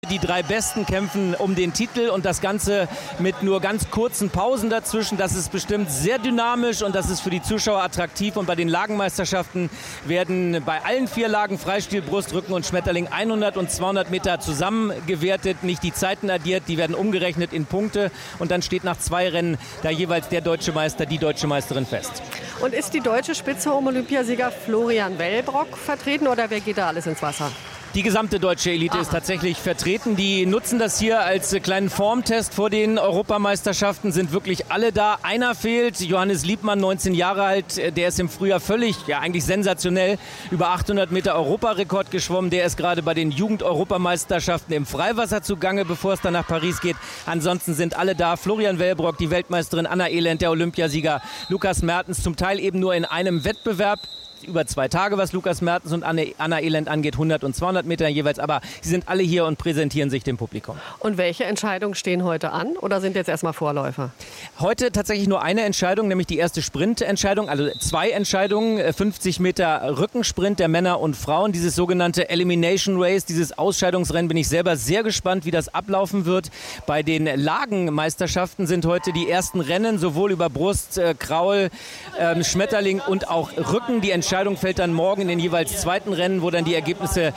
Die 3 Besten kämpfen um den Titel und das Ganze mit nur ganz kurzen Pausen dazwischen. Das ist bestimmt sehr dynamisch und das ist für die Zuschauer attraktiv. Und bei den Lagenmeisterschaften werden bei allen 4 Lagen Freistil, Brust, Rücken und Schmetterling 100 und 200 Meter zusammengewertet, nicht die Zeiten addiert, die werden umgerechnet in Punkte und dann steht nach 2 Rennen da jeweils der deutsche Meister, die deutsche Meisterin fest. Und ist die deutsche Spitze um Olympiasieger Florian Wellbrock vertreten oder wer geht da alles ins Wasser? Die gesamte deutsche Elite ist tatsächlich vertreten. Die nutzen das hier als kleinen Formtest vor den Europameisterschaften, sind wirklich alle da. Einer fehlt, Johannes Liebmann, 19 Jahre alt, der ist im Frühjahr eigentlich sensationell über 800 Meter Europarekord geschwommen. Der ist gerade bei den Jugend-Europameisterschaften im Freiwasser zugange, bevor es dann nach Paris geht. Ansonsten sind alle da. Florian Wellbrock, die Weltmeisterin, Anna Elend, der Olympiasieger, Lukas Mertens, zum Teil eben nur in einem Wettbewerb. Über 2 Tage, was Lukas Mertens und Anna Elend angeht, 100 und 200 Meter jeweils. Aber sie sind alle hier und präsentieren sich dem Publikum. Und welche Entscheidungen stehen heute an oder sind jetzt erstmal Vorläufer? Heute tatsächlich nur eine Entscheidung, nämlich die erste Sprintentscheidung, also 2 Entscheidungen, 50 Meter Rückensprint der Männer und Frauen. Dieses sogenannte Elimination Race, dieses Ausscheidungsrennen, bin ich selber sehr gespannt, wie das ablaufen wird. Bei den Lagenmeisterschaften sind heute die ersten Rennen, sowohl über Brust, Kraul, Schmetterling und auch Rücken. Die Entscheidung fällt dann morgen in den jeweils 2. Rennen, wo dann die Ergebnisse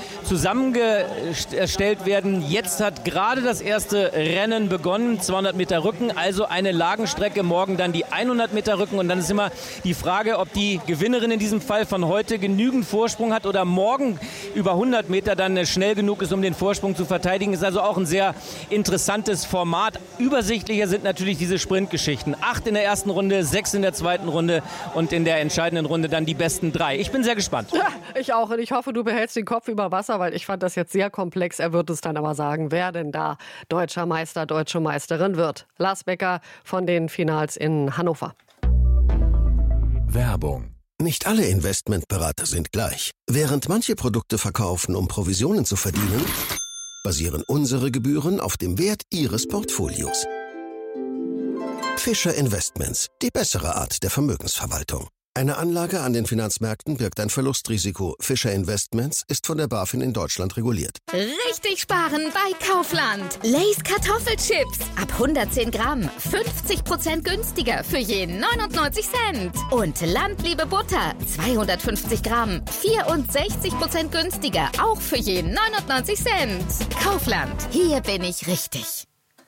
zusammengestellt werden. Jetzt hat gerade das erste Rennen begonnen, 200 Meter Rücken, also eine Lagenstrecke, morgen dann die 100 Meter Rücken und dann ist immer die Frage, ob die Gewinnerin in diesem Fall von heute genügend Vorsprung hat oder morgen über 100 Meter dann schnell genug ist, um den Vorsprung zu verteidigen. Ist also auch ein sehr interessantes Format. Übersichtlicher sind natürlich diese Sprintgeschichten. 8 in der ersten Runde, 6 in der zweiten Runde und in der entscheidenden Runde dann die besten 3. Ich bin sehr gespannt. Ja, ich auch. Und ich hoffe, du behältst den Kopf über Wasser, weil ich fand das jetzt sehr komplex. Er wird es dann aber sagen, wer denn da deutscher Meister, deutsche Meisterin wird. Lars Becker von den Finals in Hannover. Werbung. Nicht alle Investmentberater sind gleich. Während manche Produkte verkaufen, um Provisionen zu verdienen, basieren unsere Gebühren auf dem Wert Ihres Portfolios. Fischer Investments, die bessere Art der Vermögensverwaltung. Eine Anlage an den Finanzmärkten birgt ein Verlustrisiko. Fischer Investments ist von der BaFin in Deutschland reguliert. Richtig sparen bei Kaufland. Lay's Kartoffelchips. Ab 110 Gramm. 50% günstiger für je 99 Cent. Und Landliebe Butter. 250 Gramm. 64% günstiger. Auch für je 99 Cent. Kaufland. Hier bin ich richtig.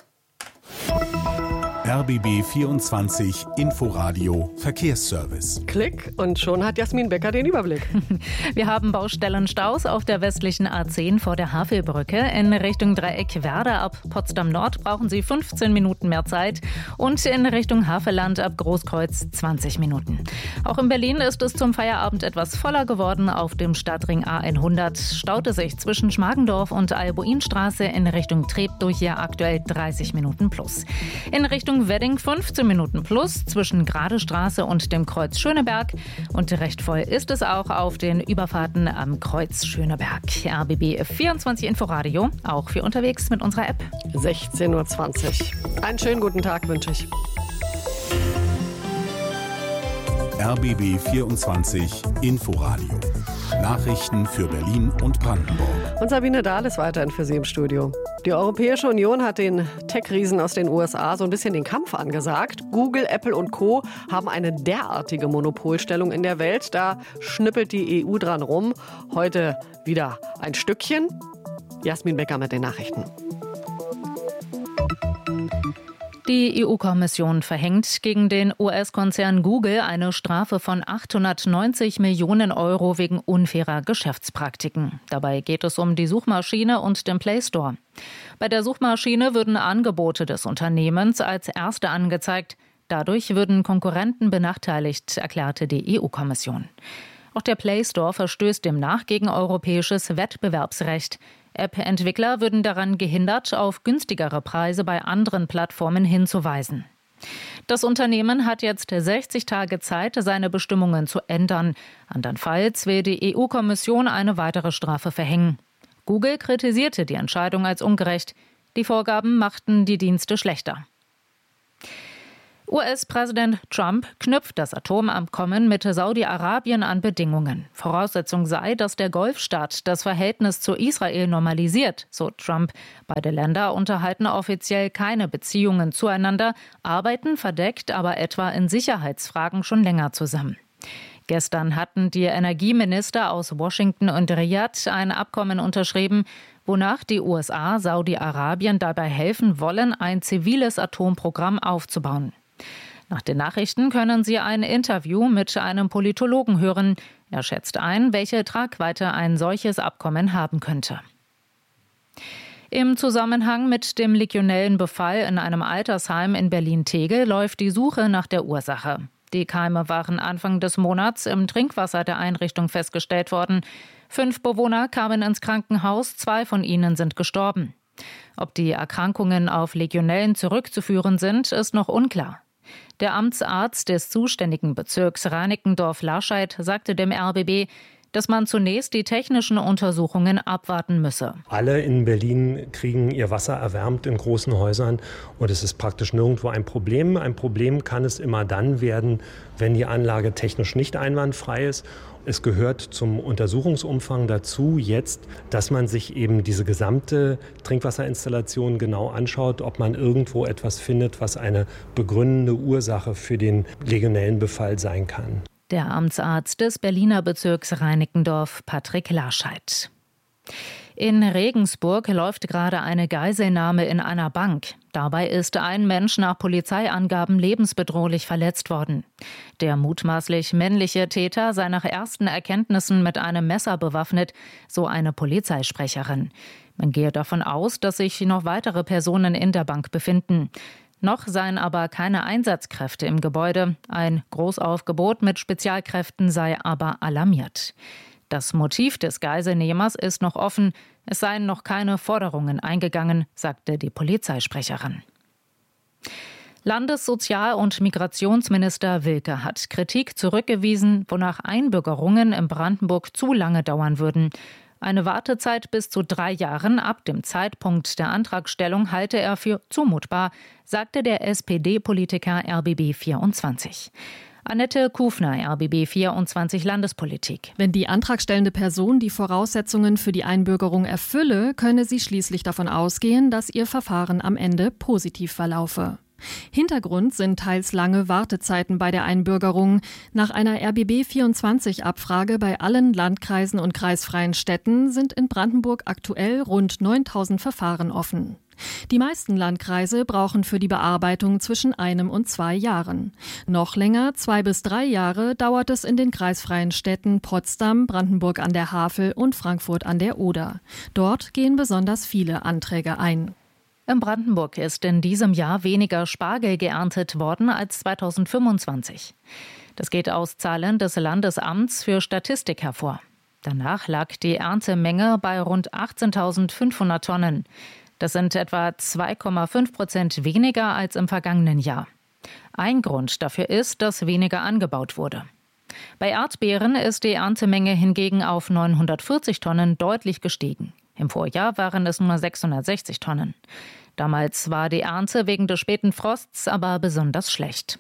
RBB 24 Inforadio Verkehrsservice. Klick und schon hat Jasmin Becker den Überblick. Wir haben Baustellenstaus auf der westlichen A10 vor der Havelbrücke. In Richtung Dreieck Werder ab Potsdam Nord brauchen Sie 15 Minuten mehr Zeit und in Richtung Havelland ab Großkreuz 20 Minuten. Auch in Berlin ist es zum Feierabend etwas voller geworden. Auf dem Stadtring A100 staute sich zwischen Schmargendorf und Albuinstraße in Richtung Treptow hier aktuell 30 Minuten plus. In Richtung Wedding 15 Minuten plus zwischen Gradestraße und dem Kreuz Schöneberg. Und recht voll ist es auch auf den Überfahrten am Kreuz Schöneberg. RBB 24 Inforadio, auch für unterwegs mit unserer App. 16:20 Uhr. Einen schönen guten Tag wünsche ich. RBB 24 Inforadio. Nachrichten für Berlin und Brandenburg. Und Sabine Dahl ist weiterhin für Sie im Studio. Die Europäische Union hat den Tech-Riesen aus den USA so ein bisschen den Kampf angesagt. Google, Apple und Co. haben eine derartige Monopolstellung in der Welt. Da schnippelt die EU dran rum. Heute wieder ein Stückchen. Jasmin Becker mit den Nachrichten. Die EU-Kommission verhängt gegen den US-Konzern Google eine Strafe von 890 Millionen Euro wegen unfairer Geschäftspraktiken. Dabei geht es um die Suchmaschine und den Play Store. Bei der Suchmaschine würden Angebote des Unternehmens als erste angezeigt. Dadurch würden Konkurrenten benachteiligt, erklärte die EU-Kommission. Auch der Play Store verstößt demnach gegen europäisches Wettbewerbsrecht. App-Entwickler würden daran gehindert, auf günstigere Preise bei anderen Plattformen hinzuweisen. Das Unternehmen hat jetzt 60 Tage Zeit, seine Bestimmungen zu ändern. Andernfalls will die EU-Kommission eine weitere Strafe verhängen. Google kritisierte die Entscheidung als ungerecht. Die Vorgaben machten die Dienste schlechter. US-Präsident Trump knüpft das Atomabkommen mit Saudi-Arabien an Bedingungen. Voraussetzung sei, dass der Golfstaat das Verhältnis zu Israel normalisiert, so Trump. Beide Länder unterhalten offiziell keine Beziehungen zueinander, arbeiten verdeckt aber etwa in Sicherheitsfragen schon länger zusammen. Gestern hatten die Energieminister aus Washington und Riyadh ein Abkommen unterschrieben, wonach die USA Saudi-Arabien dabei helfen wollen, ein ziviles Atomprogramm aufzubauen. Nach den Nachrichten können Sie ein Interview mit einem Politologen hören. Er schätzt ein, welche Tragweite ein solches Abkommen haben könnte. Im Zusammenhang mit dem Legionellenbefall in einem Altersheim in Berlin-Tegel läuft die Suche nach der Ursache. Die Keime waren Anfang des Monats im Trinkwasser der Einrichtung festgestellt worden. 5 Bewohner kamen ins Krankenhaus, 2 von ihnen sind gestorben. Ob die Erkrankungen auf Legionellen zurückzuführen sind, ist noch unklar. Der Amtsarzt des zuständigen Bezirks Reinickendorf-Lascheid sagte dem RBB, dass man zunächst die technischen Untersuchungen abwarten müsse. Alle in Berlin kriegen ihr Wasser erwärmt in großen Häusern und es ist praktisch nirgendwo ein Problem. Ein Problem kann es immer dann werden, wenn die Anlage technisch nicht einwandfrei ist. Es gehört zum Untersuchungsumfang dazu jetzt, dass man sich eben diese gesamte Trinkwasserinstallation genau anschaut, ob man irgendwo etwas findet, was eine begründende Ursache für den Legionellenbefall sein kann. Der Amtsarzt des Berliner Bezirks Reinickendorf, Patrick Lascheid. In Regensburg läuft gerade eine Geiselnahme in einer Bank. Dabei ist ein Mensch nach Polizeiangaben lebensbedrohlich verletzt worden. Der mutmaßlich männliche Täter sei nach ersten Erkenntnissen mit einem Messer bewaffnet, so eine Polizeisprecherin. Man gehe davon aus, dass sich noch weitere Personen in der Bank befinden. Noch seien aber keine Einsatzkräfte im Gebäude. Ein Großaufgebot mit Spezialkräften sei aber alarmiert. Das Motiv des Geiselnehmers ist noch offen. Es seien noch keine Forderungen eingegangen, sagte die Polizeisprecherin. Landessozial- und Migrationsminister Wilke hat Kritik zurückgewiesen, wonach Einbürgerungen in Brandenburg zu lange dauern würden. Eine Wartezeit bis zu 3 Jahren ab dem Zeitpunkt der Antragstellung halte er für zumutbar, sagte der SPD-Politiker RBB 24. Annette Kufner, RBB 24 Landespolitik. Wenn die antragstellende Person die Voraussetzungen für die Einbürgerung erfülle, könne sie schließlich davon ausgehen, dass ihr Verfahren am Ende positiv verlaufe. Hintergrund sind teils lange Wartezeiten bei der Einbürgerung. Nach einer RBB24-Abfrage bei allen Landkreisen und kreisfreien Städten sind in Brandenburg aktuell rund 9.000 Verfahren offen. Die meisten Landkreise brauchen für die Bearbeitung zwischen 1 und 2 Jahren. Noch länger, 2 bis 3 Jahre, dauert es in den kreisfreien Städten Potsdam, Brandenburg an der Havel und Frankfurt an der Oder. Dort gehen besonders viele Anträge ein. In Brandenburg ist in diesem Jahr weniger Spargel geerntet worden als 2025. Das geht aus Zahlen des Landesamts für Statistik hervor. Danach lag die Erntemenge bei rund 18.500 Tonnen. Das sind etwa 2,5% weniger als im vergangenen Jahr. Ein Grund dafür ist, dass weniger angebaut wurde. Bei Erdbeeren ist die Erntemenge hingegen auf 940 Tonnen deutlich gestiegen. Im Vorjahr waren es nur 660 Tonnen. Damals war die Ernte wegen des späten Frosts aber besonders schlecht.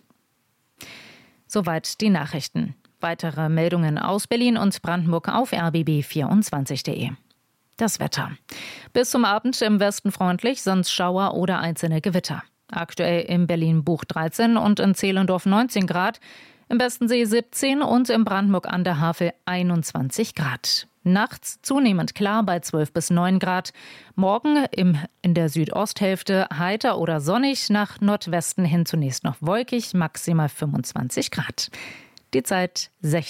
Soweit die Nachrichten. Weitere Meldungen aus Berlin und Brandenburg auf rbb24.de. Das Wetter. Bis zum Abend im Westen freundlich, sonst Schauer oder einzelne Gewitter. Aktuell in Berlin-Buch 13 und in Zehlendorf 19 Grad, im Bestensee 17 und in Brandenburg an der Havel 21 Grad. Nachts zunehmend klar bei 12 bis 9 Grad. Morgen in der Südosthälfte heiter oder sonnig, nach Nordwesten hin zunächst noch wolkig, maximal 25 Grad. Die Zeit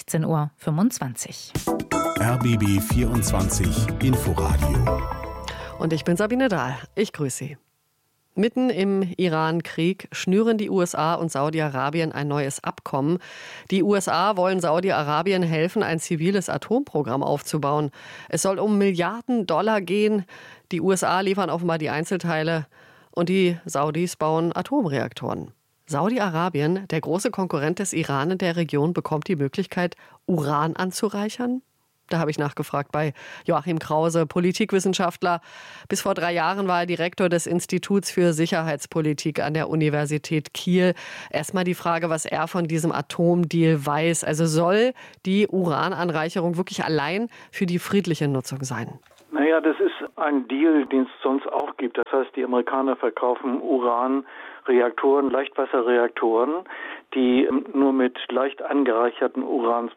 16:25 Uhr. RBB 24 Inforadio. Und ich bin Sabine Dahl. Ich grüße Sie. Mitten im Iran-Krieg schnüren die USA und Saudi-Arabien ein neues Abkommen. Die USA wollen Saudi-Arabien helfen, ein ziviles Atomprogramm aufzubauen. Es soll um Milliarden Dollar gehen. Die USA liefern offenbar die Einzelteile und die Saudis bauen Atomreaktoren. Saudi-Arabien, der große Konkurrent des Iran in der Region, bekommt die Möglichkeit, Uran anzureichern? Da habe ich nachgefragt bei Joachim Krause, Politikwissenschaftler. Bis vor 3 Jahren war er Direktor des Instituts für Sicherheitspolitik an der Universität Kiel. Erstmal die Frage, was er von diesem Atomdeal weiß. Also soll die Urananreicherung wirklich allein für die friedliche Nutzung sein? Naja, das ist ein Deal, den es sonst auch gibt. Das heißt, die Amerikaner verkaufen Uranreaktoren, Leichtwasserreaktoren, die nur mit leicht angereicherten Uran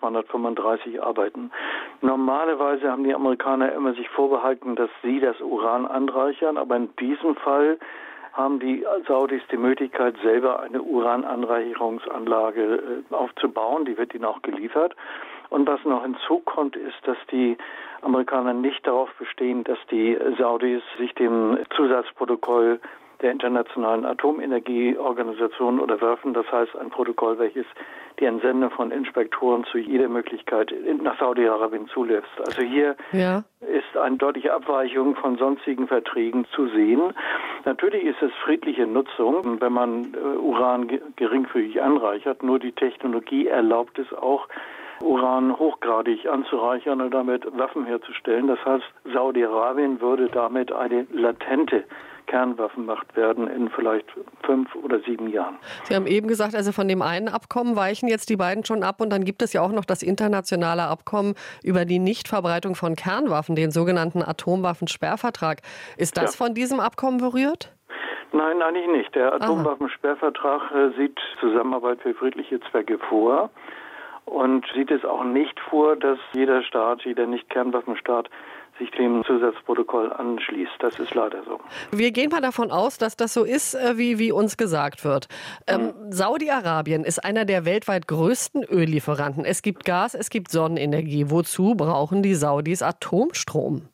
235 arbeiten. Normalerweise haben die Amerikaner immer sich vorbehalten, dass sie das Uran anreichern, aber in diesem Fall haben die Saudis die Möglichkeit, selber eine Urananreicherungsanlage aufzubauen. Die wird ihnen auch geliefert. Und was noch hinzukommt, ist, dass die Amerikaner nicht darauf bestehen, dass die Saudis sich dem Zusatzprotokoll der Internationalen Atomenergieorganisation unterwerfen. Das heißt, ein Protokoll, welches die Entsendung von Inspektoren zu jeder Möglichkeit nach Saudi-Arabien zulässt. Also hier ist eine deutliche Abweichung von sonstigen Verträgen zu sehen. Natürlich ist es friedliche Nutzung, wenn man Uran geringfügig anreichert. Nur die Technologie erlaubt es auch, Uran hochgradig anzureichern und damit Waffen herzustellen. Das heißt, Saudi-Arabien würde damit eine latente Kernwaffenmacht werden in vielleicht 5 oder 7 Jahren. Sie haben eben gesagt, also von dem einen Abkommen weichen jetzt die beiden schon ab und dann gibt es ja auch noch das internationale Abkommen über die Nichtverbreitung von Kernwaffen, den sogenannten Atomwaffensperrvertrag. Ist das von diesem Abkommen berührt? Nein, eigentlich nicht. Der Atomwaffensperrvertrag sieht Zusammenarbeit für friedliche Zwecke vor und sieht es auch nicht vor, dass jeder Staat, jeder Nicht-Kernwaffenstaat sich dem Zusatzprotokoll anschließt. Das ist leider so. Wir gehen mal davon aus, dass das so ist, wie uns gesagt wird. Saudi-Arabien ist einer der weltweit größten Öllieferanten. Es gibt Gas, es gibt Sonnenenergie. Wozu brauchen die Saudis Atomstrom?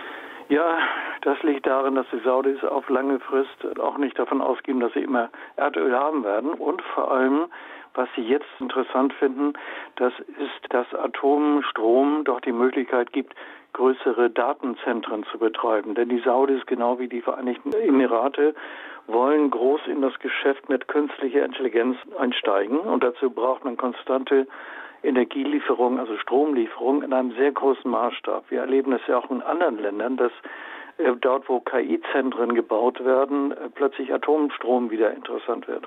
Ja, das liegt darin, dass die Saudis auf lange Frist auch nicht davon ausgehen, dass sie immer Erdöl haben werden. Und vor allem, was sie jetzt interessant finden, das ist, dass Atomstrom doch die Möglichkeit gibt, größere Datenzentren zu betreiben. Denn die Saudis, genau wie die Vereinigten Emirate, wollen groß in das Geschäft mit künstlicher Intelligenz einsteigen. Und dazu braucht man konstante Energielieferung, also Stromlieferung in einem sehr großen Maßstab. Wir erleben das ja auch in anderen Ländern, dass dort, wo KI-Zentren gebaut werden, plötzlich Atomstrom wieder interessant wird.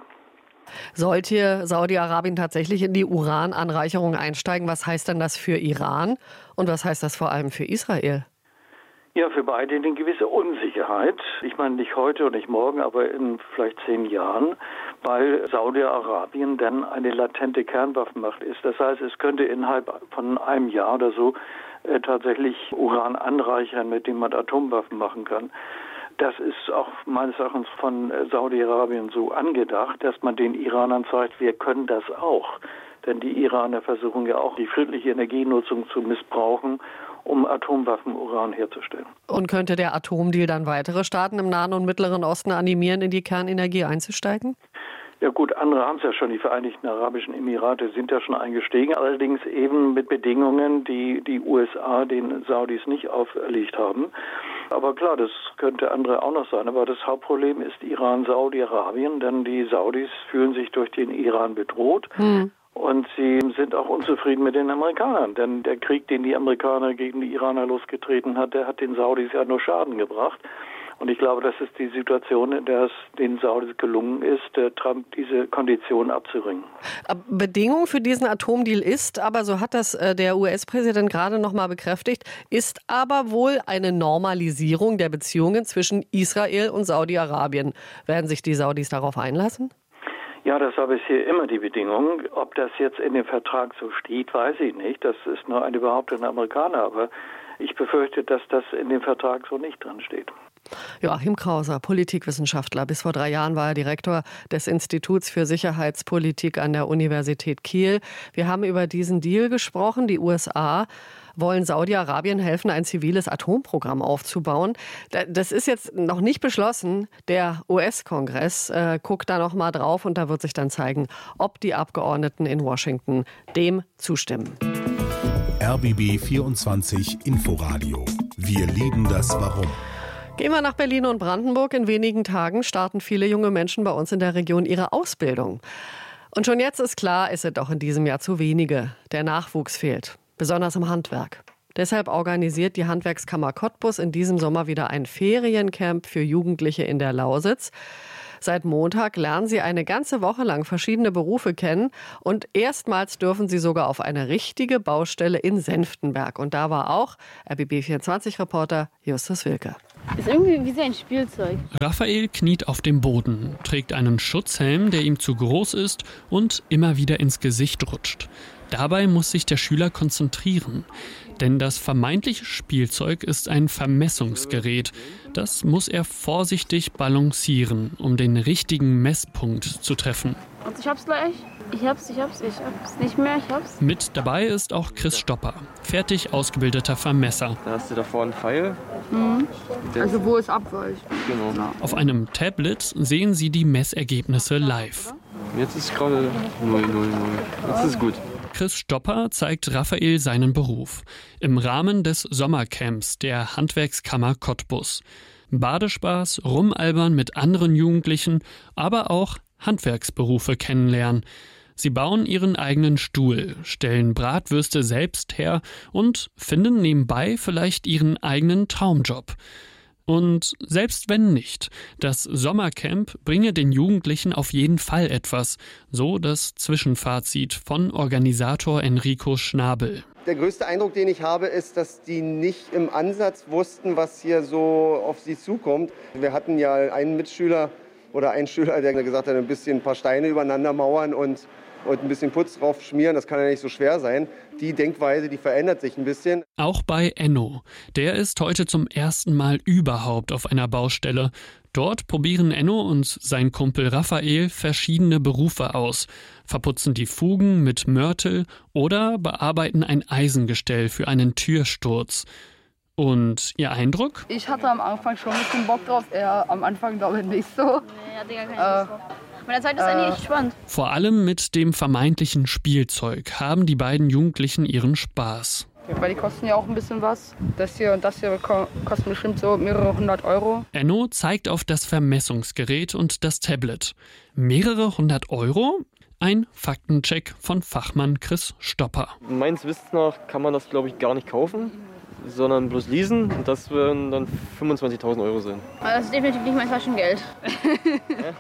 Sollte Saudi-Arabien tatsächlich in die Urananreicherung einsteigen, was heißt denn das für Iran und was heißt das vor allem für Israel? Ja, für beide eine gewisse Unsicherheit. Ich meine nicht heute und nicht morgen, aber in vielleicht 10 Jahren, weil Saudi-Arabien dann eine latente Kernwaffenmacht ist. Das heißt, es könnte innerhalb von einem Jahr oder so tatsächlich Uran anreichern, mit dem man Atomwaffen machen kann. Das ist auch meines Erachtens von Saudi-Arabien so angedacht, dass man den Iranern zeigt, wir können das auch. Denn die Iraner versuchen ja auch, die friedliche Energienutzung zu missbrauchen, um Atomwaffen-Uran herzustellen. Und könnte der Atomdeal dann weitere Staaten im Nahen und Mittleren Osten animieren, in die Kernenergie einzusteigen? Ja gut, andere haben es ja schon. Die Vereinigten Arabischen Emirate sind ja schon eingestiegen, allerdings eben mit Bedingungen, die die USA den Saudis nicht auferlegt haben. Aber klar, das könnte andere auch noch sein. Aber das Hauptproblem ist Iran, Saudi-Arabien, denn die Saudis fühlen sich durch den Iran bedroht. Und sie sind auch unzufrieden mit den Amerikanern. Denn der Krieg, den die Amerikaner gegen die Iraner losgetreten hat, der hat den Saudis ja nur Schaden gebracht. Und ich glaube, das ist die Situation, in der es den Saudis gelungen ist, Trump diese Kondition abzuringen. Bedingung für diesen Atomdeal ist, aber so hat das der US-Präsident gerade noch mal bekräftigt, ist aber wohl eine Normalisierung der Beziehungen zwischen Israel und Saudi-Arabien. Werden sich die Saudis darauf einlassen? Ja, das war bisher immer die Bedingung. Ob das jetzt in dem Vertrag so steht, weiß ich nicht. Das ist nur eine Behauptung der Amerikaner. Aber ich befürchte, dass das in dem Vertrag so nicht drin steht. Joachim Krause, Politikwissenschaftler. Bis vor 3 Jahren war er Direktor des Instituts für Sicherheitspolitik an der Universität Kiel. Wir haben über diesen Deal gesprochen. Die USA wollen Saudi-Arabien helfen, ein ziviles Atomprogramm aufzubauen. Das ist jetzt noch nicht beschlossen. Der US-Kongress guckt da noch mal drauf und da wird sich dann zeigen, ob die Abgeordneten in Washington dem zustimmen. RBB 24 Inforadio. Wir lieben das Warum. Gehen wir nach Berlin und Brandenburg. In wenigen Tagen starten viele junge Menschen bei uns in der Region ihre Ausbildung. Und schon jetzt ist klar, es sind auch in diesem Jahr zu wenige. Der Nachwuchs fehlt, besonders im Handwerk. Deshalb organisiert die Handwerkskammer Cottbus in diesem Sommer wieder ein Feriencamp für Jugendliche in der Lausitz. Seit Montag lernen sie eine ganze Woche lang verschiedene Berufe kennen und erstmals dürfen sie sogar auf eine richtige Baustelle in Senftenberg. Und da war auch RBB24-Reporter Justus Wilke. Ist irgendwie wie so ein Spielzeug. Raphael kniet auf dem Boden, trägt einen Schutzhelm, der ihm zu groß ist und immer wieder ins Gesicht rutscht. Dabei muss sich der Schüler konzentrieren, denn das vermeintliche Spielzeug ist ein Vermessungsgerät. Das muss er vorsichtig balancieren, um den richtigen Messpunkt zu treffen. Und ich hab's gleich. Ich hab's nicht mehr, Mit dabei ist auch Chris Stopper, fertig ausgebildeter Vermesser. Da hast du da vorne einen Pfeil. Also wo es abweicht. Genau. Auf einem Tablet sehen sie die Messergebnisse live. Jetzt ist gerade 0,00. Jetzt ist gut. Chris Stopper zeigt Raphael seinen Beruf im Rahmen des Sommercamps der Handwerkskammer Cottbus. Badespaß, Rumalbern mit anderen Jugendlichen, aber auch Handwerksberufe kennenlernen. Sie bauen ihren eigenen Stuhl, stellen Bratwürste selbst her und finden nebenbei vielleicht ihren eigenen Traumjob. Und selbst wenn nicht, das Sommercamp bringe den Jugendlichen auf jeden Fall etwas, so das Zwischenfazit von Organisator Enrico Schnabel. Der größte Eindruck, den ich habe, ist, dass die nicht im Ansatz wussten, was hier so auf sie zukommt. Wir hatten ja einen Mitschüler oder einen Schüler, der gesagt hat, ein paar Steine übereinander mauern und ein bisschen Putz drauf schmieren, das kann ja nicht so schwer sein. Die Denkweise, die verändert sich ein bisschen. Auch bei Enno. Der ist heute zum ersten Mal überhaupt auf einer Baustelle. Dort probieren Enno und sein Kumpel Raphael verschiedene Berufe aus, verputzen die Fugen mit Mörtel oder bearbeiten ein Eisengestell für einen Türsturz. Und Ihr Eindruck? Ich hatte am Anfang schon ein bisschen Bock drauf, eher am Anfang glaube ich nicht so. Nee, hatte gar keine Lust drauf. Aber der Zeit ist eigentlich echt spannend. Vor allem mit dem vermeintlichen Spielzeug haben die beiden Jugendlichen ihren Spaß. Ja, weil die kosten ja auch ein bisschen was. Das hier und das hier kosten bestimmt so mehrere 100 €. Enno zeigt auf das Vermessungsgerät und das Tablet. Mehrere 100 €? Ein Faktencheck von Fachmann Chris Stopper. Meines Wissens nach kann man das, glaube ich, gar nicht kaufen, sondern bloß leasen. Und das werden dann 25.000 € sein. Aber das ist definitiv nicht mein Taschengeld. Ja.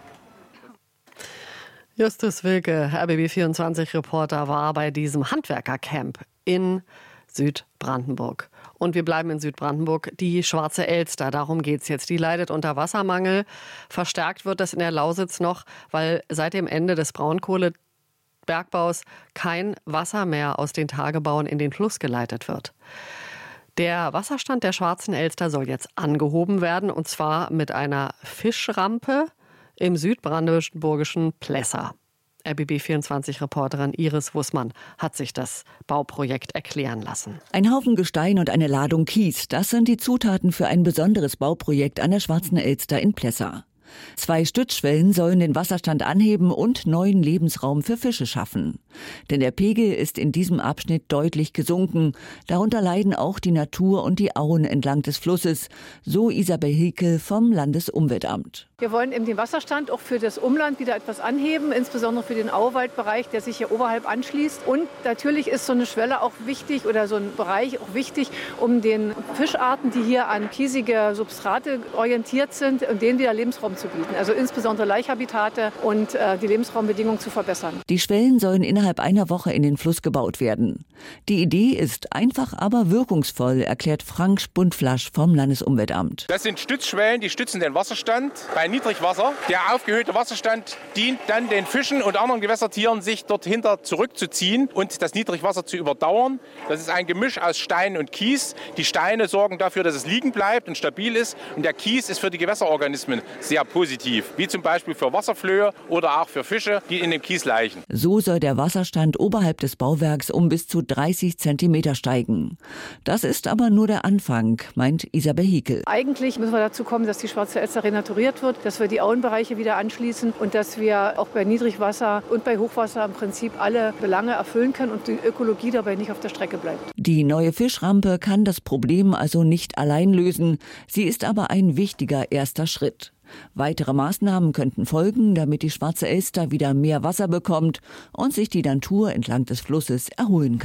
Justus Wilke, RBB24-Reporter, war bei diesem Handwerkercamp in Südbrandenburg. Und wir bleiben in Südbrandenburg. Die Schwarze Elster, darum geht's jetzt. Die leidet unter Wassermangel. Verstärkt wird das in der Lausitz noch, weil seit dem Ende des Braunkohlebergbaus kein Wasser mehr aus den Tagebauen in den Fluss geleitet wird. Der Wasserstand der Schwarzen Elster soll jetzt angehoben werden, und zwar mit einer Fischrampe im südbrandenburgischen Plesser. RBB24-Reporterin Iris Wussmann hat sich das Bauprojekt erklären lassen. Ein Haufen Gestein und eine Ladung Kies, das sind die Zutaten für ein besonderes Bauprojekt an der Schwarzen Elster in Plesser. 2 Stützschwellen sollen den Wasserstand anheben und neuen Lebensraum für Fische schaffen. Denn der Pegel ist in diesem Abschnitt deutlich gesunken. Darunter leiden auch die Natur und die Auen entlang des Flusses, so Isabel Hickel vom Landesumweltamt. Wir wollen eben den Wasserstand auch für das Umland wieder etwas anheben, insbesondere für den Auwaldbereich, der sich hier oberhalb anschließt. Und natürlich ist so eine Schwelle auch wichtig oder so ein Bereich auch wichtig, um den Fischarten, die hier an kiesige Substrate orientiert sind, und denen wieder Lebensraum zu bieten. Also insbesondere Laichhabitate und die Lebensraumbedingungen zu verbessern. Die Schwellen sollen innerhalb einer Woche in den Fluss gebaut werden. Die Idee ist einfach, aber wirkungsvoll, erklärt Frank Spundflasch vom Landesumweltamt. Das sind Stützschwellen, die stützen den Wasserstand. Bei Niedrigwasser, der aufgehöhte Wasserstand dient dann den Fischen und anderen Gewässertieren, sich dort hinter zurückzuziehen und das Niedrigwasser zu überdauern. Das ist ein Gemisch aus Stein und Kies. Die Steine sorgen dafür, dass es liegen bleibt und stabil ist. Und der Kies ist für die Gewässerorganismen sehr positiv, wie zum Beispiel für Wasserflöhe oder auch für Fische, die in dem Kies laichen. So soll der Wasserstand oberhalb des Bauwerks um bis zu 30 Zentimeter steigen. Das ist aber nur der Anfang, meint Isabel Hickel. Eigentlich müssen wir dazu kommen, dass die Schwarze Elster renaturiert wird, dass wir die Auenbereiche wieder anschließen und dass wir auch bei Niedrigwasser und bei Hochwasser im Prinzip alle Belange erfüllen können und die Ökologie dabei nicht auf der Strecke bleibt. Die neue Fischrampe kann das Problem also nicht allein lösen. Sie ist aber ein wichtiger erster Schritt. Weitere Maßnahmen könnten folgen, damit die Schwarze Elster wieder mehr Wasser bekommt und sich die Natur entlang des Flusses erholen kann.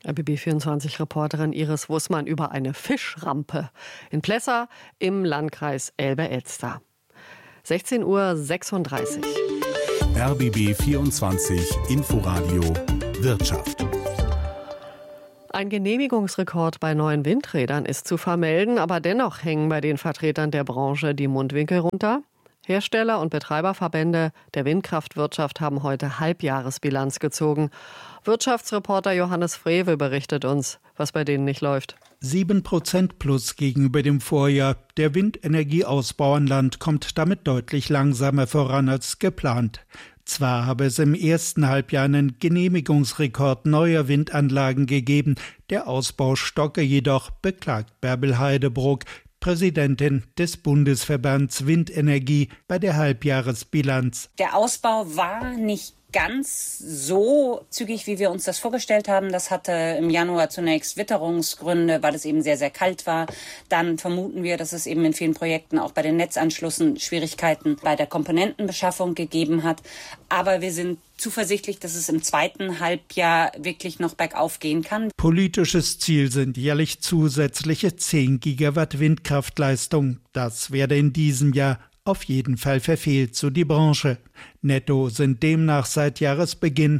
RBB24-Reporterin Iris Wussmann über eine Fischrampe in Plessa im Landkreis Elbe-Elster. 16:36 Uhr. RBB24 Inforadio Wirtschaft. Ein Genehmigungsrekord bei neuen Windrädern ist zu vermelden, aber dennoch hängen bei den Vertretern der Branche die Mundwinkel runter. Hersteller- und Betreiberverbände der Windkraftwirtschaft haben heute Halbjahresbilanz gezogen. Wirtschaftsreporter Johannes Frevel berichtet uns, was bei denen nicht läuft. 7% plus gegenüber dem Vorjahr. Der Windenergieausbau an Land kommt damit deutlich langsamer voran als geplant. Zwar habe es im ersten Halbjahr einen Genehmigungsrekord neuer Windanlagen gegeben, der Ausbau stocke jedoch, beklagt Bärbel Heidebruck, Präsidentin des Bundesverbands Windenergie, bei der Halbjahresbilanz. Der Ausbau war nicht ganz so zügig, wie wir uns das vorgestellt haben. Das hatte im Januar zunächst Witterungsgründe, weil es eben sehr, sehr kalt war. Dann vermuten wir, dass es eben in vielen Projekten auch bei den Netzanschlüssen Schwierigkeiten bei der Komponentenbeschaffung gegeben hat. Aber wir sind zuversichtlich, dass es im zweiten Halbjahr wirklich noch bergauf gehen kann. Politisches Ziel sind jährlich zusätzliche 10 Gigawatt Windkraftleistung. Das werde in diesem Jahr auf jeden Fall verfehlt, so die Branche. Netto sind demnach seit Jahresbeginn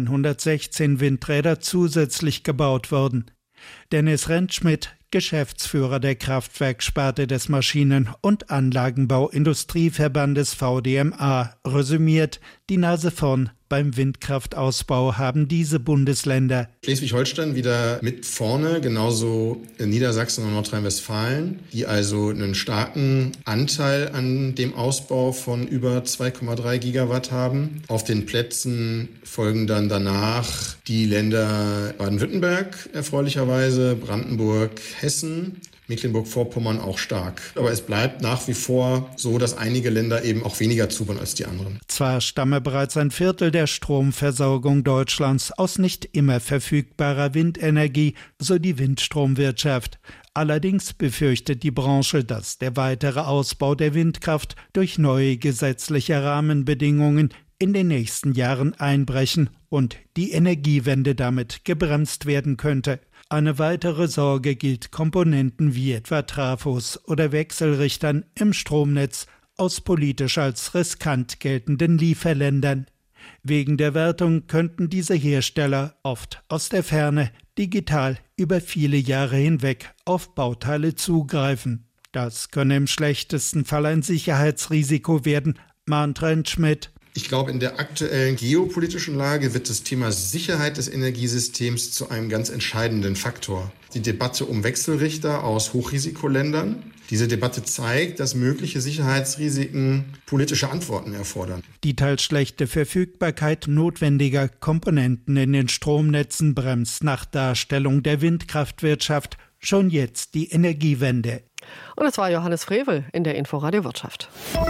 116 Windräder zusätzlich gebaut worden. Dennis Rentschmidt, Geschäftsführer der Kraftwerksparte des Maschinen- und Anlagenbau-Industrieverbandes VDMA, resümiert: Die Nase vorn beim Windkraftausbau haben diese Bundesländer. Schleswig-Holstein wieder mit vorne, genauso Niedersachsen und Nordrhein-Westfalen, die also einen starken Anteil an dem Ausbau von über 2,3 Gigawatt haben. Auf den Plätzen folgen dann danach die Länder Baden-Württemberg erfreulicherweise, Brandenburg, Hessen, Mecklenburg-Vorpommern auch stark. Aber es bleibt nach wie vor so, dass einige Länder eben auch weniger zubauen als die anderen. Zwar stamme bereits ein Viertel der Stromversorgung Deutschlands aus nicht immer verfügbarer Windenergie, so die Windstromwirtschaft. Allerdings befürchtet die Branche, dass der weitere Ausbau der Windkraft durch neue gesetzliche Rahmenbedingungen in den nächsten Jahren einbrechen und die Energiewende damit gebremst werden könnte. Eine weitere Sorge gilt Komponenten wie etwa Trafos oder Wechselrichtern im Stromnetz aus politisch als riskant geltenden Lieferländern. Wegen der Wertung könnten diese Hersteller oft aus der Ferne digital über viele Jahre hinweg auf Bauteile zugreifen. Das könne im schlechtesten Fall ein Sicherheitsrisiko werden, mahnt Rentschmidt. Ich glaube, in der aktuellen geopolitischen Lage wird das Thema Sicherheit des Energiesystems zu einem ganz entscheidenden Faktor. Die Debatte um Wechselrichter aus Hochrisikoländern. Diese Debatte zeigt, dass mögliche Sicherheitsrisiken politische Antworten erfordern. Die teils schlechte Verfügbarkeit notwendiger Komponenten in den Stromnetzen bremst nach Darstellung der Windkraftwirtschaft schon jetzt die Energiewende. Und es war Johannes Frevel in der Inforadio Wirtschaft.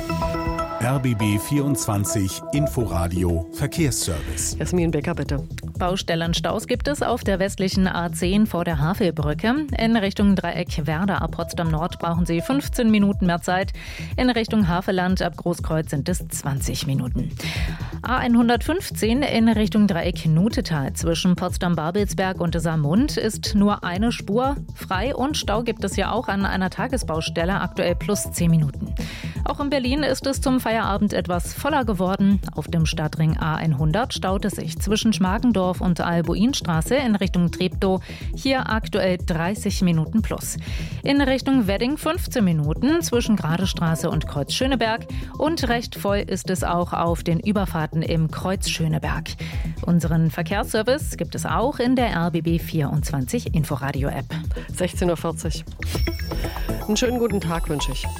RBB 24 Inforadio Verkehrsservice. Jasmin Becker, bitte. Baustellenstaus gibt es auf der westlichen A10 vor der Havelbrücke. In Richtung Dreieck Werder ab Potsdam Nord brauchen Sie 15 Minuten mehr Zeit. In Richtung Havelland ab Großkreuz sind es 20 Minuten. A115 in Richtung Dreieck Nutetal zwischen Potsdam-Babelsberg und Saarmund ist nur eine Spur frei und Stau gibt es ja auch an einer Tagesbaustelle, aktuell plus 10 Minuten. Auch in Berlin ist es zum Feierabend etwas voller geworden. Auf dem Stadtring A100 staut es sich zwischen Schmargendorf und Albuinstraße in Richtung Treptow. Hier aktuell 30 Minuten plus. In Richtung Wedding 15 Minuten zwischen Gradestraße und Kreuz Schöneberg. Und recht voll ist es auch auf den Überfahrten im Kreuz Schöneberg. Unseren Verkehrsservice gibt es auch in der RBB 24 Inforadio App. 16:40 Uhr. Einen schönen guten Tag wünsche ich.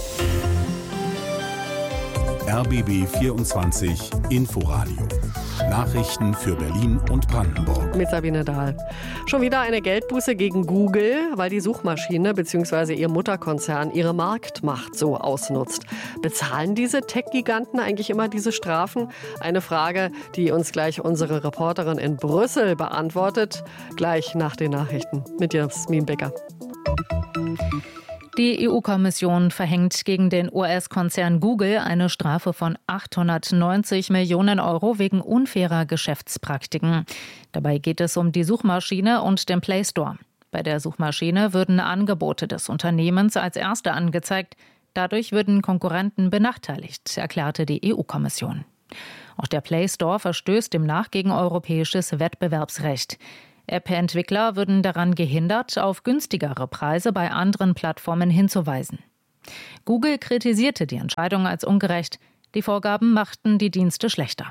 RBB 24 Inforadio. Nachrichten für Berlin und Brandenburg. Mit Sabine Dahl. Schon wieder eine Geldbuße gegen Google, weil die Suchmaschine bzw. ihr Mutterkonzern ihre Marktmacht so ausnutzt. Bezahlen diese Tech-Giganten eigentlich immer diese Strafen? Eine Frage, die uns gleich unsere Reporterin in Brüssel beantwortet. Gleich nach den Nachrichten mit Jasmin Becker. Die EU-Kommission verhängt gegen den US-Konzern Google eine Strafe von 890 Millionen Euro wegen unfairer Geschäftspraktiken. Dabei geht es um die Suchmaschine und den Play Store. Bei der Suchmaschine würden Angebote des Unternehmens als erste angezeigt. Dadurch würden Konkurrenten benachteiligt, erklärte die EU-Kommission. Auch der Play Store verstößt demnach gegen europäisches Wettbewerbsrecht. App-Entwickler würden daran gehindert, auf günstigere Preise bei anderen Plattformen hinzuweisen. Google kritisierte die Entscheidung als ungerecht. Die Vorgaben machten die Dienste schlechter.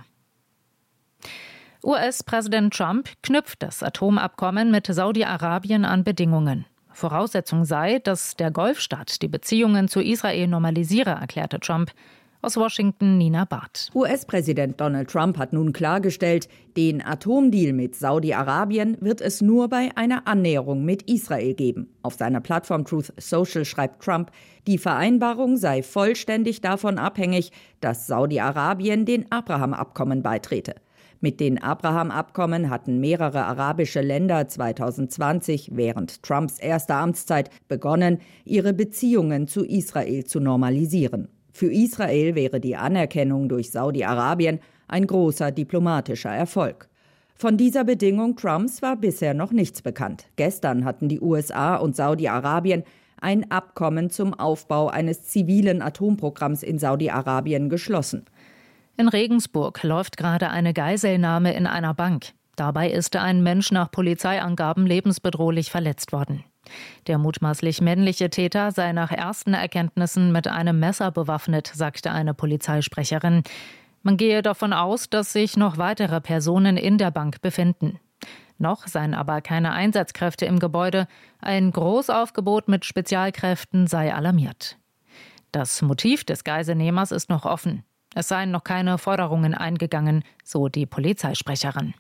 US-Präsident Trump knüpft das Atomabkommen mit Saudi-Arabien an Bedingungen. Voraussetzung sei, dass der Golfstaat die Beziehungen zu Israel normalisiere, erklärte Trump. Aus Washington Nina Barth. US-Präsident Donald Trump hat nun klargestellt, den Atomdeal mit Saudi-Arabien wird es nur bei einer Annäherung mit Israel geben. Auf seiner Plattform Truth Social schreibt Trump, die Vereinbarung sei vollständig davon abhängig, dass Saudi-Arabien den Abraham-Abkommen beitrete. Mit den Abraham-Abkommen hatten mehrere arabische Länder 2020 während Trumps erster Amtszeit begonnen, ihre Beziehungen zu Israel zu normalisieren. Für Israel wäre die Anerkennung durch Saudi-Arabien ein großer diplomatischer Erfolg. Von dieser Bedingung Trumps war bisher noch nichts bekannt. Gestern hatten die USA und Saudi-Arabien ein Abkommen zum Aufbau eines zivilen Atomprogramms in Saudi-Arabien geschlossen. In Regensburg läuft gerade eine Geiselnahme in einer Bank. Dabei ist ein Mensch nach Polizeiangaben lebensbedrohlich verletzt worden. Der mutmaßlich männliche Täter sei nach ersten Erkenntnissen mit einem Messer bewaffnet, sagte eine Polizeisprecherin. Man gehe davon aus, dass sich noch weitere Personen in der Bank befinden. Noch seien aber keine Einsatzkräfte im Gebäude. Ein Großaufgebot mit Spezialkräften sei alarmiert. Das Motiv des Geiselnehmers ist noch offen. Es seien noch keine Forderungen eingegangen, so die Polizeisprecherin.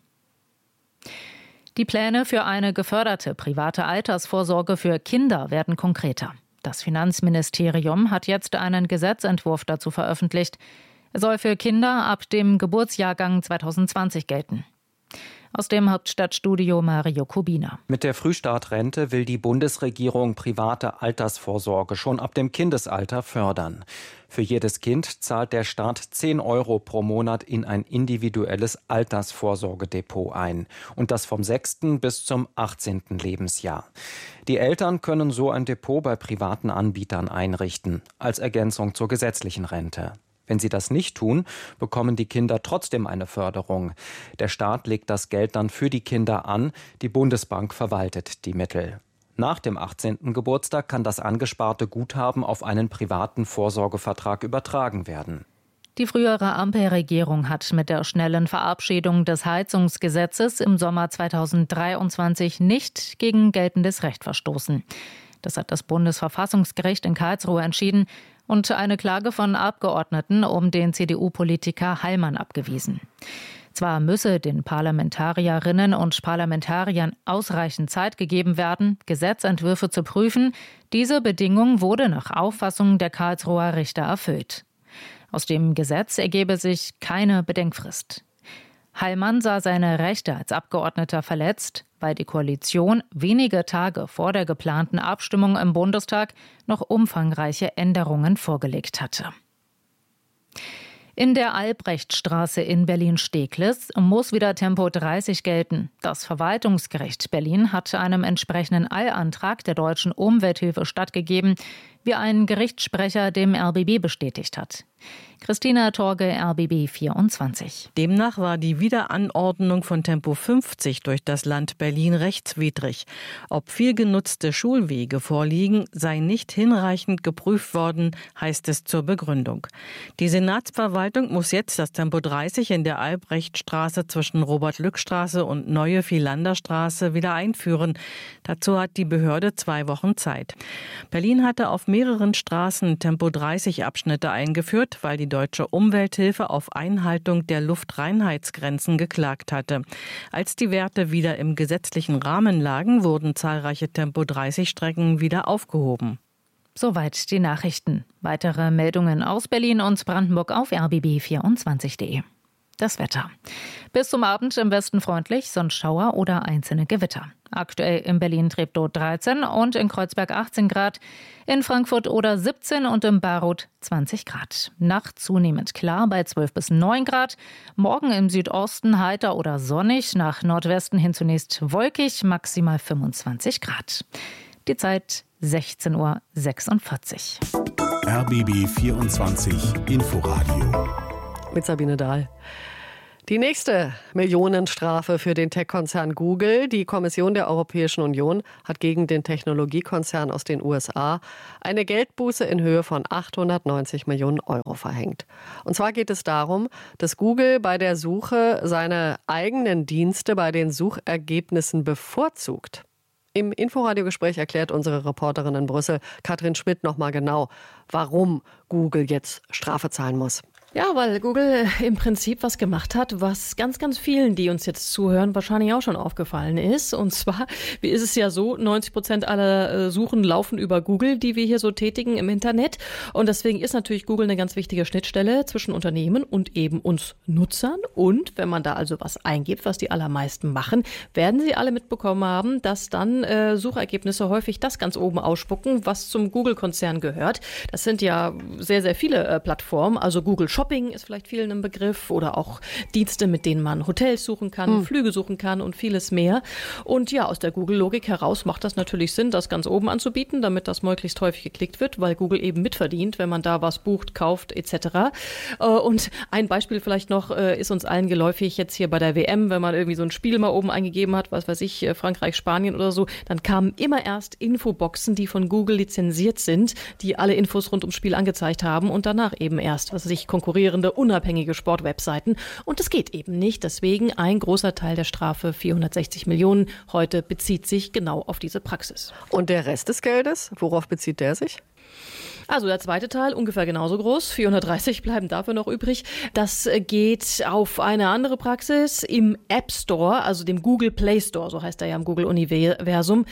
Die Pläne für eine geförderte private Altersvorsorge für Kinder werden konkreter. Das Finanzministerium hat jetzt einen Gesetzentwurf dazu veröffentlicht. Er soll für Kinder ab dem Geburtsjahrgang 2020 gelten. Aus dem Hauptstadtstudio Mario Kubina. Mit der Frühstartrente will die Bundesregierung private Altersvorsorge schon ab dem Kindesalter fördern. Für jedes Kind zahlt der Staat 10 Euro pro Monat in ein individuelles Altersvorsorgedepot ein. Und das vom 6. bis zum 18. Lebensjahr. Die Eltern können so ein Depot bei privaten Anbietern einrichten, als Ergänzung zur gesetzlichen Rente. Wenn sie das nicht tun, bekommen die Kinder trotzdem eine Förderung. Der Staat legt das Geld dann für die Kinder an, die Bundesbank verwaltet die Mittel. Nach dem 18. Geburtstag kann das angesparte Guthaben auf einen privaten Vorsorgevertrag übertragen werden. Die frühere Ampelregierung hat mit der schnellen Verabschiedung des Heizungsgesetzes im Sommer 2023 nicht gegen geltendes Recht verstoßen. Das hat das Bundesverfassungsgericht in Karlsruhe entschieden und eine Klage von Abgeordneten um den CDU-Politiker Heilmann abgewiesen. Zwar müsse den Parlamentarierinnen und Parlamentariern ausreichend Zeit gegeben werden, Gesetzentwürfe zu prüfen. Diese Bedingung wurde nach Auffassung der Karlsruher Richter erfüllt. Aus dem Gesetz ergebe sich keine Bedenkfrist. Heilmann sah seine Rechte als Abgeordneter verletzt, weil die Koalition wenige Tage vor der geplanten Abstimmung im Bundestag noch umfangreiche Änderungen vorgelegt hatte. In der Albrechtstraße in Berlin-Steglitz muss wieder Tempo 30 gelten. Das Verwaltungsgericht Berlin hat einem entsprechenden Eilantrag der Deutschen Umwelthilfe stattgegeben, wie ein Gerichtssprecher dem RBB bestätigt hat. Christina Torge, RBB 24. Demnach war die Wiederanordnung von Tempo 50 durch das Land Berlin rechtswidrig. Ob viel genutzte Schulwege vorliegen, sei nicht hinreichend geprüft worden, heißt es zur Begründung. Die Senatsverwaltung muss jetzt das Tempo 30 in der Albrechtstraße zwischen Robert-Lück-Straße und Neue Vielander-Straße wieder einführen. Dazu hat die Behörde 2 Wochen Zeit. Berlin hatte auf mehreren Straßen Tempo 30 Abschnitte eingeführt, weil die Deutsche Umwelthilfe auf Einhaltung der Luftreinheitsgrenzen geklagt hatte. Als die Werte wieder im gesetzlichen Rahmen lagen, wurden zahlreiche Tempo-30-Strecken wieder aufgehoben. Soweit die Nachrichten. Weitere Meldungen aus Berlin und Brandenburg auf rbb24.de. Das Wetter. Bis zum Abend im Westen freundlich, sonst Schauer oder einzelne Gewitter. Aktuell in Berlin-Treptow 13 und in Kreuzberg 18 Grad, in Frankfurt oder 17 und in Bayreuth 20 Grad. Nachts zunehmend klar bei 12 bis 9 Grad. Morgen im Südosten heiter oder sonnig, nach Nordwesten hin zunächst wolkig, maximal 25 Grad. Die Zeit 16:46 Uhr. RBB 24 Inforadio. Mit Sabine Dahl. Die nächste Millionenstrafe für den Tech-Konzern Google. Die Kommission der Europäischen Union hat gegen den Technologiekonzern aus den USA eine Geldbuße in Höhe von 890 Millionen Euro verhängt. Und zwar geht es darum, dass Google bei der Suche seine eigenen Dienste bei den Suchergebnissen bevorzugt. Im Inforadio-Gespräch erklärt unsere Reporterin in Brüssel, Katrin Schmidt, noch mal genau, warum Google jetzt Strafe zahlen muss. Ja, weil Google im Prinzip was gemacht hat, was ganz, ganz vielen, die uns jetzt zuhören, wahrscheinlich auch schon aufgefallen ist. Und zwar, wie ist es ja so, 90% aller Suchen laufen über Google, die wir hier so tätigen im Internet. Und deswegen ist natürlich Google eine ganz wichtige Schnittstelle zwischen Unternehmen und eben uns Nutzern. Und wenn man da also was eingibt, was die allermeisten machen, werden sie alle mitbekommen haben, dass dann Suchergebnisse häufig das ganz oben ausspucken, was zum Google-Konzern gehört. Das sind ja sehr, sehr viele Plattformen, also Google Shopping ist vielleicht vielen ein Begriff oder auch Dienste, mit denen man Hotels suchen kann, Flüge suchen kann und vieles mehr. Und ja, aus der Google-Logik heraus macht das natürlich Sinn, das ganz oben anzubieten, damit das möglichst häufig geklickt wird, weil Google eben mitverdient, wenn man da was bucht, kauft etc. Und ein Beispiel vielleicht noch ist uns allen geläufig jetzt hier bei der WM, wenn man irgendwie so ein Spiel mal oben eingegeben hat, was weiß ich, Frankreich, Spanien oder so, dann kamen immer erst Infoboxen, die von Google lizenziert sind, die alle Infos rund ums Spiel angezeigt haben und danach eben erst, was weiß ich, konkurrierende, unabhängige Sportwebseiten. Und das geht eben nicht. Deswegen ein großer Teil der Strafe, 460 Millionen, heute bezieht sich genau auf diese Praxis. Und der Rest des Geldes, worauf bezieht der sich? Also der zweite Teil, ungefähr genauso groß, 430 bleiben dafür noch übrig. Das geht auf eine andere Praxis im App Store, also dem Google Play Store, so heißt er ja im Google-Universum,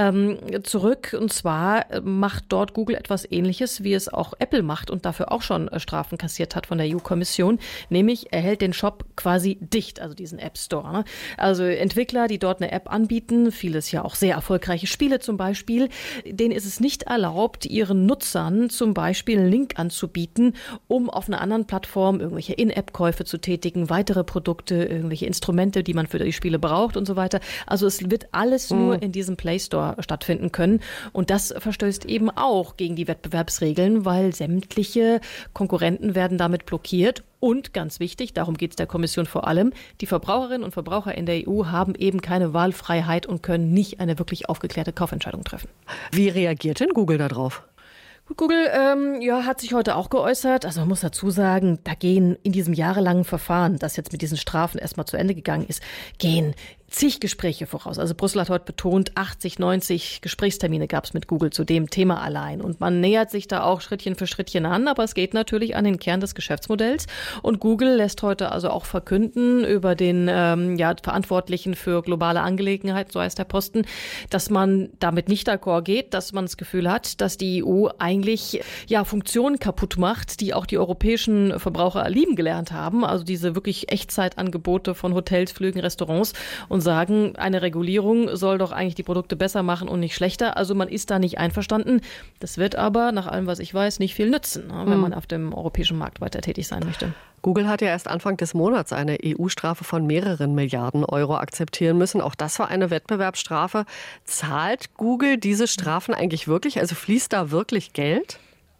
zurück. Und zwar macht dort Google etwas Ähnliches, wie es auch Apple macht und dafür auch schon Strafen kassiert hat von der EU-Kommission, nämlich er hält den Shop quasi dicht, also diesen App Store. Also Entwickler, die dort eine App anbieten, vieles ja auch sehr erfolgreiche Spiele zum Beispiel, denen ist es nicht erlaubt, ihren Nutzern zum Beispiel einen Link anzubieten, um auf einer anderen Plattform irgendwelche In-App-Käufe zu tätigen, weitere Produkte, irgendwelche Instrumente, die man für die Spiele braucht und so weiter. Also es wird alles nur in diesem Play Store stattfinden können. Und das verstößt eben auch gegen die Wettbewerbsregeln, weil sämtliche Konkurrenten werden damit blockiert. Und ganz wichtig, darum geht es der Kommission vor allem, die Verbraucherinnen und Verbraucher in der EU haben eben keine Wahlfreiheit und können nicht eine wirklich aufgeklärte Kaufentscheidung treffen. Wie reagiert denn Google darauf? Google hat sich heute auch geäußert. Also man muss dazu sagen, da gehen in diesem jahrelangen Verfahren, das jetzt mit diesen Strafen erstmal zu Ende gegangen ist, gehen zig Gespräche voraus. Also Brüssel hat heute betont, 80, 90 Gesprächstermine gab es mit Google zu dem Thema allein. Und man nähert sich da auch Schrittchen für Schrittchen an, aber es geht natürlich an den Kern des Geschäftsmodells. Und Google lässt heute also auch verkünden über den Verantwortlichen für globale Angelegenheiten, so heißt der Posten, dass man damit nicht d'accord geht, dass man das Gefühl hat, dass die EU eigentlich Funktionen kaputt macht, die auch die europäischen Verbraucher lieben gelernt haben. Also diese wirklich Echtzeitangebote von Hotels, Flügen, Restaurants und sagen, eine Regulierung soll doch eigentlich die Produkte besser machen und nicht schlechter. Also man ist da nicht einverstanden. Das wird aber, nach allem, was ich weiß, nicht viel nützen, wenn man auf dem europäischen Markt weiter tätig sein möchte. Google hat ja erst Anfang des Monats eine EU-Strafe von mehreren Milliarden Euro akzeptieren müssen. Auch das war eine Wettbewerbsstrafe. Zahlt Google diese Strafen eigentlich wirklich? Also fließt da wirklich Geld?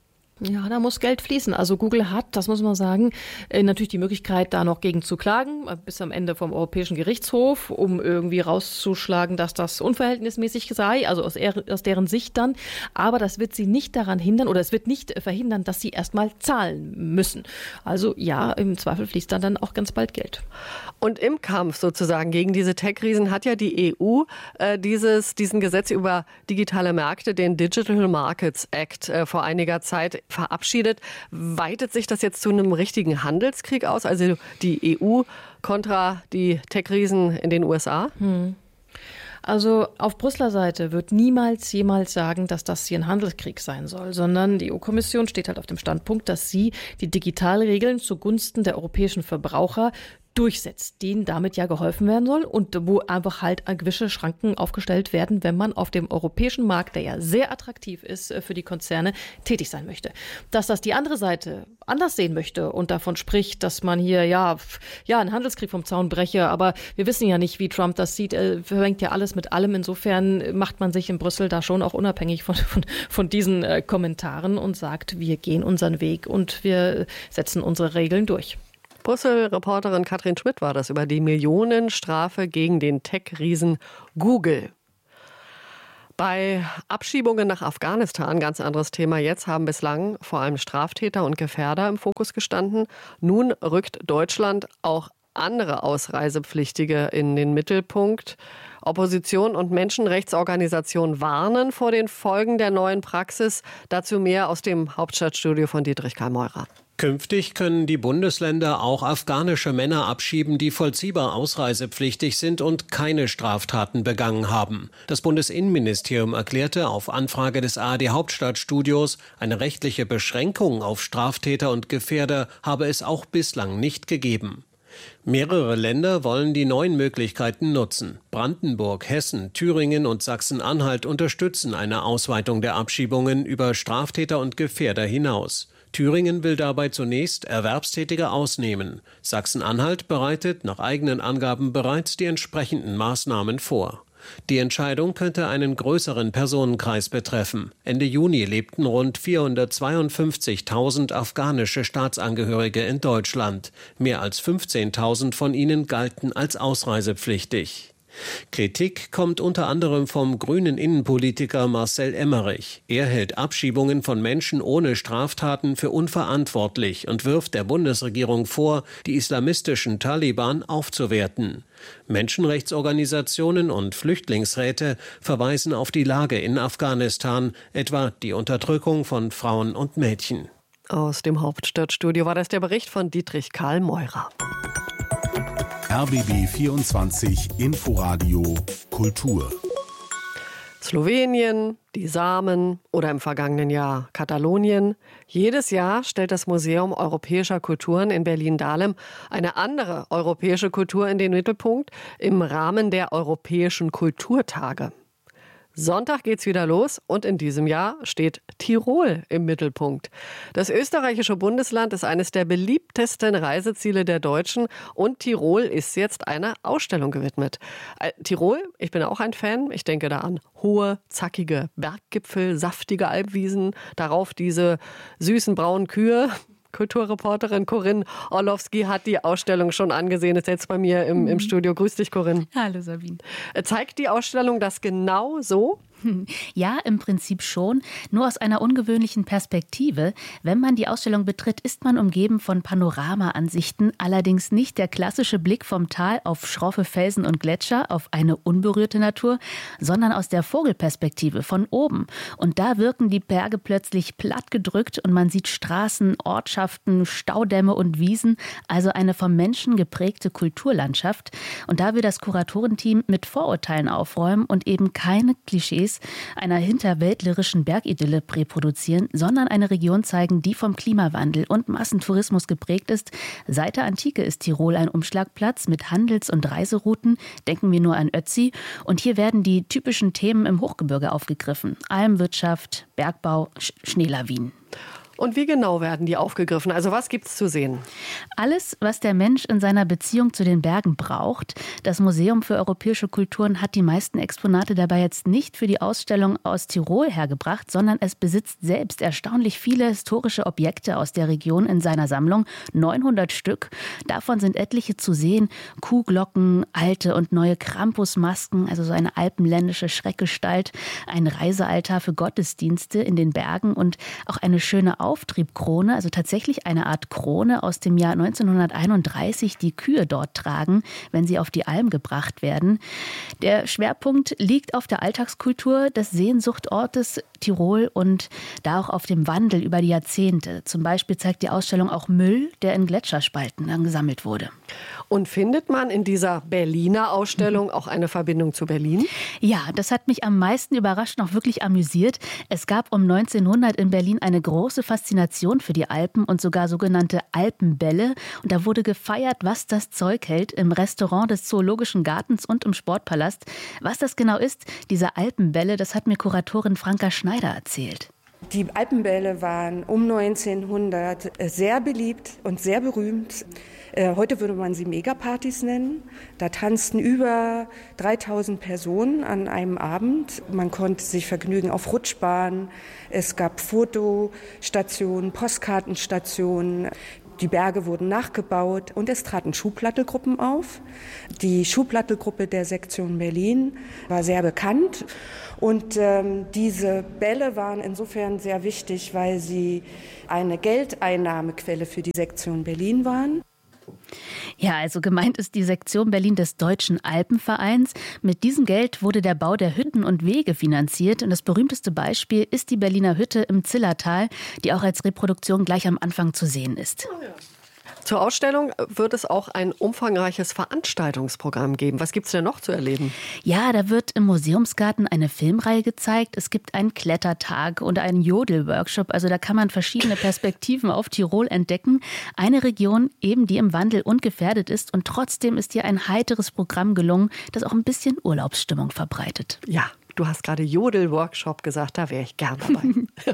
Ja, da muss Geld fließen. Also Google hat, das muss man sagen, natürlich die Möglichkeit, da noch gegen zu klagen, bis am Ende vom Europäischen Gerichtshof, um irgendwie rauszuschlagen, dass das unverhältnismäßig sei, also aus deren Sicht dann. Aber das wird sie nicht daran hindern oder es wird nicht verhindern, dass sie erstmal zahlen müssen. Also ja, im Zweifel fließt dann auch ganz bald Geld. Und im Kampf sozusagen gegen diese Tech-Riesen hat ja die EU diesen Gesetz über digitale Märkte, den Digital Markets Act, vor einiger Zeit verabschiedet. Weitet sich das jetzt zu einem richtigen Handelskrieg aus? Also die EU kontra die Tech-Riesen in den USA? Also auf Brüsseler Seite wird niemals jemals sagen, dass das hier ein Handelskrieg sein soll, sondern die EU-Kommission steht halt auf dem Standpunkt, dass sie die Digitalregeln zugunsten der europäischen Verbraucher durchsetzt, denen damit ja geholfen werden soll und wo einfach halt gewisse Schranken aufgestellt werden, wenn man auf dem europäischen Markt, der ja sehr attraktiv ist für die Konzerne, tätig sein möchte. Dass das die andere Seite anders sehen möchte und davon spricht, dass man hier ja einen Handelskrieg vom Zaun breche, aber wir wissen ja nicht, wie Trump das sieht. Er vermengt ja alles mit allem. Insofern macht man sich in Brüssel da schon auch unabhängig von diesen Kommentaren und sagt, wir gehen unseren Weg und wir setzen unsere Regeln durch. Brüssel-Reporterin Katrin Schmidt war das über die Millionenstrafe gegen den Tech-Riesen Google. Bei Abschiebungen nach Afghanistan, ganz anderes Thema jetzt, haben bislang vor allem Straftäter und Gefährder im Fokus gestanden. Nun rückt Deutschland auch andere Ausreisepflichtige in den Mittelpunkt. Opposition und Menschenrechtsorganisationen warnen vor den Folgen der neuen Praxis. Dazu mehr aus dem Hauptstadtstudio von Dietrich Karl Meurer. Künftig können die Bundesländer auch afghanische Männer abschieben, die vollziehbar ausreisepflichtig sind und keine Straftaten begangen haben. Das Bundesinnenministerium erklärte auf Anfrage des ARD Hauptstadtstudios, eine rechtliche Beschränkung auf Straftäter und Gefährder habe es auch bislang nicht gegeben. Mehrere Länder wollen die neuen Möglichkeiten nutzen. Brandenburg, Hessen, Thüringen und Sachsen-Anhalt unterstützen eine Ausweitung der Abschiebungen über Straftäter und Gefährder hinaus. Thüringen will dabei zunächst Erwerbstätige ausnehmen. Sachsen-Anhalt bereitet nach eigenen Angaben bereits die entsprechenden Maßnahmen vor. Die Entscheidung könnte einen größeren Personenkreis betreffen. Ende Juni lebten rund 452.000 afghanische Staatsangehörige in Deutschland. Mehr als 15.000 von ihnen galten als ausreisepflichtig. Kritik kommt unter anderem vom grünen Innenpolitiker Marcel Emmerich. Er hält Abschiebungen von Menschen ohne Straftaten für unverantwortlich und wirft der Bundesregierung vor, die islamistischen Taliban aufzuwerten. Menschenrechtsorganisationen und Flüchtlingsräte verweisen auf die Lage in Afghanistan, etwa die Unterdrückung von Frauen und Mädchen. Aus dem Hauptstadtstudio war das der Bericht von Dietrich Karl Meurer. RBB 24 Inforadio Kultur. Slowenien, die Samen oder im vergangenen Jahr Katalonien. Jedes Jahr stellt das Museum Europäischer Kulturen in Berlin-Dahlem eine andere europäische Kultur in den Mittelpunkt im Rahmen der Europäischen Kulturtage. Sonntag geht's wieder los und in diesem Jahr steht Tirol im Mittelpunkt. Das österreichische Bundesland ist eines der beliebtesten Reiseziele der Deutschen und Tirol ist jetzt einer Ausstellung gewidmet. Tirol, ich bin auch ein Fan, ich denke da an hohe, zackige Berggipfel, saftige Alpwiesen, darauf diese süßen braunen Kühe. Kulturreporterin Corinne Orlowski hat die Ausstellung schon angesehen, ist jetzt bei mir im Studio. Grüß dich, Corinne. Hallo, Sabine. Zeigt die Ausstellung das genau so? Ja, im Prinzip schon, nur aus einer ungewöhnlichen Perspektive. Wenn man die Ausstellung betritt, ist man umgeben von Panoramaansichten, allerdings nicht der klassische Blick vom Tal auf schroffe Felsen und Gletscher, auf eine unberührte Natur, sondern aus der Vogelperspektive von oben. Und da wirken die Berge plötzlich plattgedrückt und man sieht Straßen, Ortschaften, Staudämme und Wiesen, also eine vom Menschen geprägte Kulturlandschaft. Und da will das Kuratorenteam mit Vorurteilen aufräumen und eben keine Klischees einer hinterwäldlerischen Bergidylle reproduzieren, sondern eine Region zeigen, die vom Klimawandel und Massentourismus geprägt ist. Seit der Antike ist Tirol ein Umschlagplatz mit Handels- und Reiserouten. Denken wir nur an Ötzi. Und hier werden die typischen Themen im Hochgebirge aufgegriffen. Almwirtschaft, Bergbau, Schneelawinen. Und wie genau werden die aufgegriffen? Also was gibt's zu sehen? Alles, was der Mensch in seiner Beziehung zu den Bergen braucht. Das Museum für europäische Kulturen hat die meisten Exponate dabei jetzt nicht für die Ausstellung aus Tirol hergebracht, sondern es besitzt selbst erstaunlich viele historische Objekte aus der Region in seiner Sammlung. 900 Stück. Davon sind etliche zu sehen. Kuhglocken, alte und neue Krampusmasken, also so eine alpenländische Schreckgestalt, ein Reisealtar für Gottesdienste in den Bergen und auch eine schöne Auftriebkrone, also tatsächlich eine Art Krone aus dem Jahr 1931, die Kühe dort tragen, wenn sie auf die Alm gebracht werden. Der Schwerpunkt liegt auf der Alltagskultur des Sehnsuchtortes Tirol und da auch auf dem Wandel über die Jahrzehnte. Zum Beispiel zeigt die Ausstellung auch Müll, der in Gletscherspalten dann gesammelt wurde. Und findet man in dieser Berliner Ausstellung auch eine Verbindung zu Berlin? Ja, das hat mich am meisten überrascht und auch wirklich amüsiert. Es gab um 1900 in Berlin eine große Faszination Faszination für die Alpen und sogar sogenannte Alpenbälle. Und da wurde gefeiert, was das Zeug hält, im Restaurant des Zoologischen Gartens und im Sportpalast. Was das genau ist, diese Alpenbälle, das hat mir Kuratorin Franka Schneider erzählt. Die Alpenbälle waren um 1900 sehr beliebt und sehr berühmt. Heute würde man sie Megapartys nennen. Da tanzten über 3000 Personen an einem Abend. Man konnte sich vergnügen auf Rutschbahnen. Es gab Fotostationen, Postkartenstationen. Die Berge wurden nachgebaut und es traten Schuhplattelgruppen auf. Die Schuhplattelgruppe der Sektion Berlin war sehr bekannt. Und diese Bälle waren insofern sehr wichtig, weil sie eine Geldeinnahmequelle für die Sektion Berlin waren. Ja, also gemeint ist die Sektion Berlin des Deutschen Alpenvereins. Mit diesem Geld wurde der Bau der Hütten und Wege finanziert. Und das berühmteste Beispiel ist die Berliner Hütte im Zillertal, die auch als Reproduktion gleich am Anfang zu sehen ist. Zur Ausstellung wird es auch ein umfangreiches Veranstaltungsprogramm geben. Was gibt es denn noch zu erleben? Ja, da wird im Museumsgarten eine Filmreihe gezeigt. Es gibt einen Klettertag und einen Jodel-Workshop. Also da kann man verschiedene Perspektiven auf Tirol entdecken. Eine Region, eben die im Wandel und gefährdet ist. Und trotzdem ist hier ein heiteres Programm gelungen, das auch ein bisschen Urlaubsstimmung verbreitet. Ja. Du hast gerade Jodel-Workshop gesagt, da wäre ich gern dabei.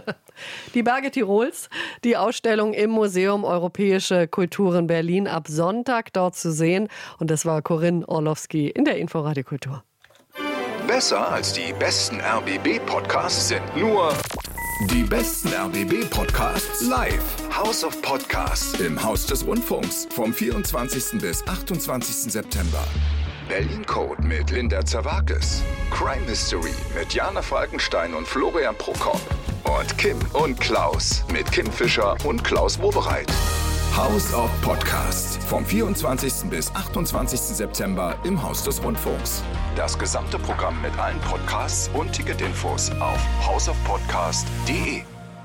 Die Berge Tirols, die Ausstellung im Museum Europäische Kulturen Berlin ab Sonntag dort zu sehen. Und das war Corinne Orlowski in der Inforadio Kultur. Besser als die besten RBB-Podcasts sind nur die besten RBB-Podcasts live. House of Podcasts im Haus des Rundfunks vom 24. bis 28. September. Berlin Code mit Linda Zerwakis. Crime Mystery mit Jana Falkenstein und Florian Prokop. Und Kim und Klaus mit Kim Fischer und Klaus Wowereit. House of Podcasts vom 24. bis 28. September im Haus des Rundfunks. Das gesamte Programm mit allen Podcasts und Ticketinfos auf houseofpodcast.de.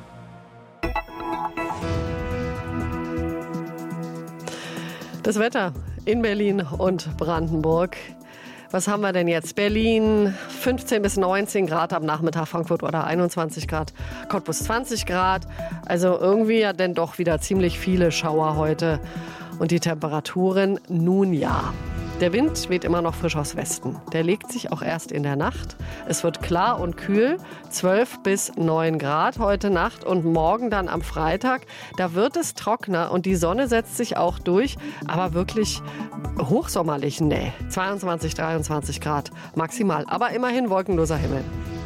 Das Wetter in Berlin und Brandenburg. Was haben wir denn jetzt? Berlin 15 bis 19 Grad am Nachmittag, Frankfurt oder 21 Grad, Cottbus 20 Grad. Also irgendwie ja dann doch wieder ziemlich viele Schauer heute. Und die Temperaturen, nun ja. Der Wind weht immer noch frisch aus Westen. Der legt sich auch erst in der Nacht. Es wird klar und kühl, 12 bis 9 Grad heute Nacht und morgen dann am Freitag. Da wird es trockener und die Sonne setzt sich auch durch, aber wirklich hochsommerlich, nee. 22, 23 Grad maximal, aber immerhin wolkenloser Himmel.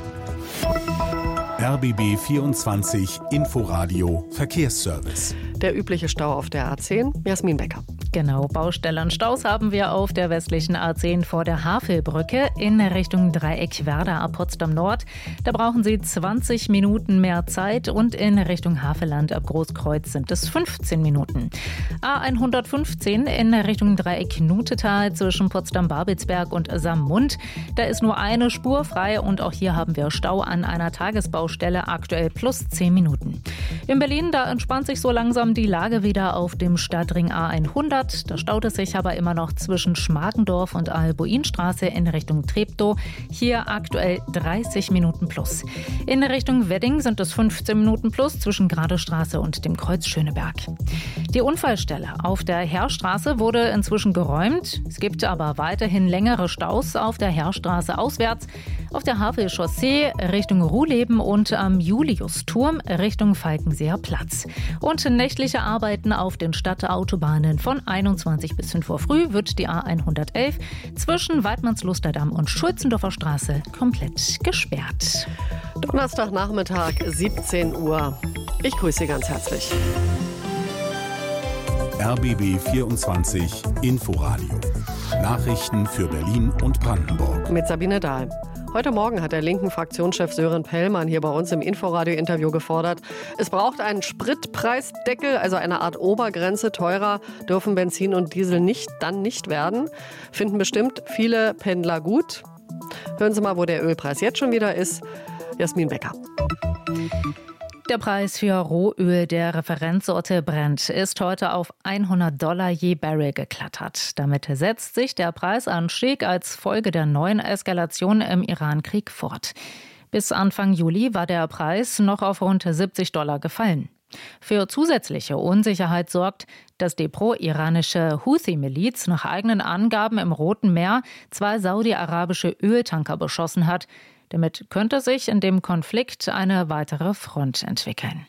RBB 24 Inforadio Verkehrsservice. Der übliche Stau auf der A10, Jasmin Becker. Genau, Baustellen. Staus haben wir auf der westlichen A10 vor der Havelbrücke in Richtung Dreieck Werder ab Potsdam Nord. Da brauchen Sie 20 Minuten mehr Zeit und in Richtung Havelland ab Großkreuz sind es 15 Minuten. A115 in Richtung Dreieck Nutetal zwischen Potsdam-Babelsberg und Saarmund. Da ist nur eine Spur frei und auch hier haben wir Stau an einer Tagesbaustelle, aktuell plus 10 Minuten. In Berlin, da entspannt sich so langsam die Lage wieder auf dem Stadtring A100. Da staut es sich aber immer noch zwischen Schmargendorf und Albuinstraße in Richtung Treptow. Hier aktuell 30 Minuten plus. In Richtung Wedding sind es 15 Minuten plus zwischen Gradestraße und dem Kreuz Schöneberg. Die Unfallstelle auf der Heerstraße wurde inzwischen geräumt. Es gibt aber weiterhin längere Staus auf der Heerstraße auswärts, auf der Havel-Chaussee Richtung Ruhleben und am Juliusturm Richtung Falkenseer Platz. Und nächtliche Arbeiten auf den Stadtautobahnen von 21 bis 5 Uhr früh wird die A111 zwischen Weidmannslusterdam und Schulzendorfer Straße komplett gesperrt. Donnerstagnachmittag, 17 Uhr. Ich grüße Sie ganz herzlich. RBB 24 Inforadio. Nachrichten für Berlin und Brandenburg. Mit Sabine Dahl. Heute Morgen hat der linken Fraktionschef Sören Pellmann hier bei uns im Inforadio-Interview gefordert, es braucht einen Spritpreisdeckel, also eine Art Obergrenze. Teurer dürfen Benzin und Diesel nicht werden. Finden bestimmt viele Pendler gut. Hören Sie mal, wo der Ölpreis jetzt schon wieder ist. Jasmin Becker. Der Preis für Rohöl der Referenzsorte Brent ist heute auf $100 je Barrel geklettert. Damit setzt sich der Preisanstieg als Folge der neuen Eskalation im Iran-Krieg fort. Bis Anfang Juli war der Preis noch auf rund $70 gefallen. Für zusätzliche Unsicherheit sorgt, dass die pro-iranische Houthi-Miliz nach eigenen Angaben im Roten Meer 2 saudi-arabische Öltanker beschossen hat. Damit könnte sich in dem Konflikt eine weitere Front entwickeln.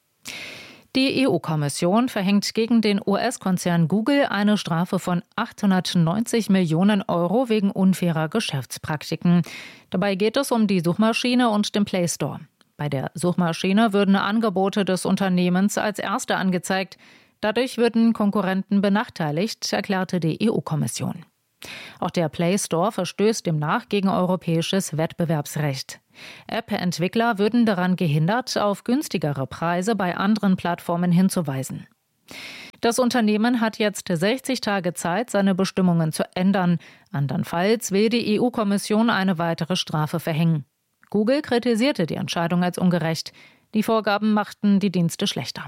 Die EU-Kommission verhängt gegen den US-Konzern Google eine Strafe von 890 Millionen Euro wegen unfairer Geschäftspraktiken. Dabei geht es um die Suchmaschine und den Play Store. Bei der Suchmaschine würden Angebote des Unternehmens als erste angezeigt. Dadurch würden Konkurrenten benachteiligt, erklärte die EU-Kommission. Auch der Play Store verstößt demnach gegen europäisches Wettbewerbsrecht. App-Entwickler würden daran gehindert, auf günstigere Preise bei anderen Plattformen hinzuweisen. Das Unternehmen hat jetzt 60 Tage Zeit, seine Bestimmungen zu ändern. Andernfalls will die EU-Kommission eine weitere Strafe verhängen. Google kritisierte die Entscheidung als ungerecht. Die Vorgaben machten die Dienste schlechter.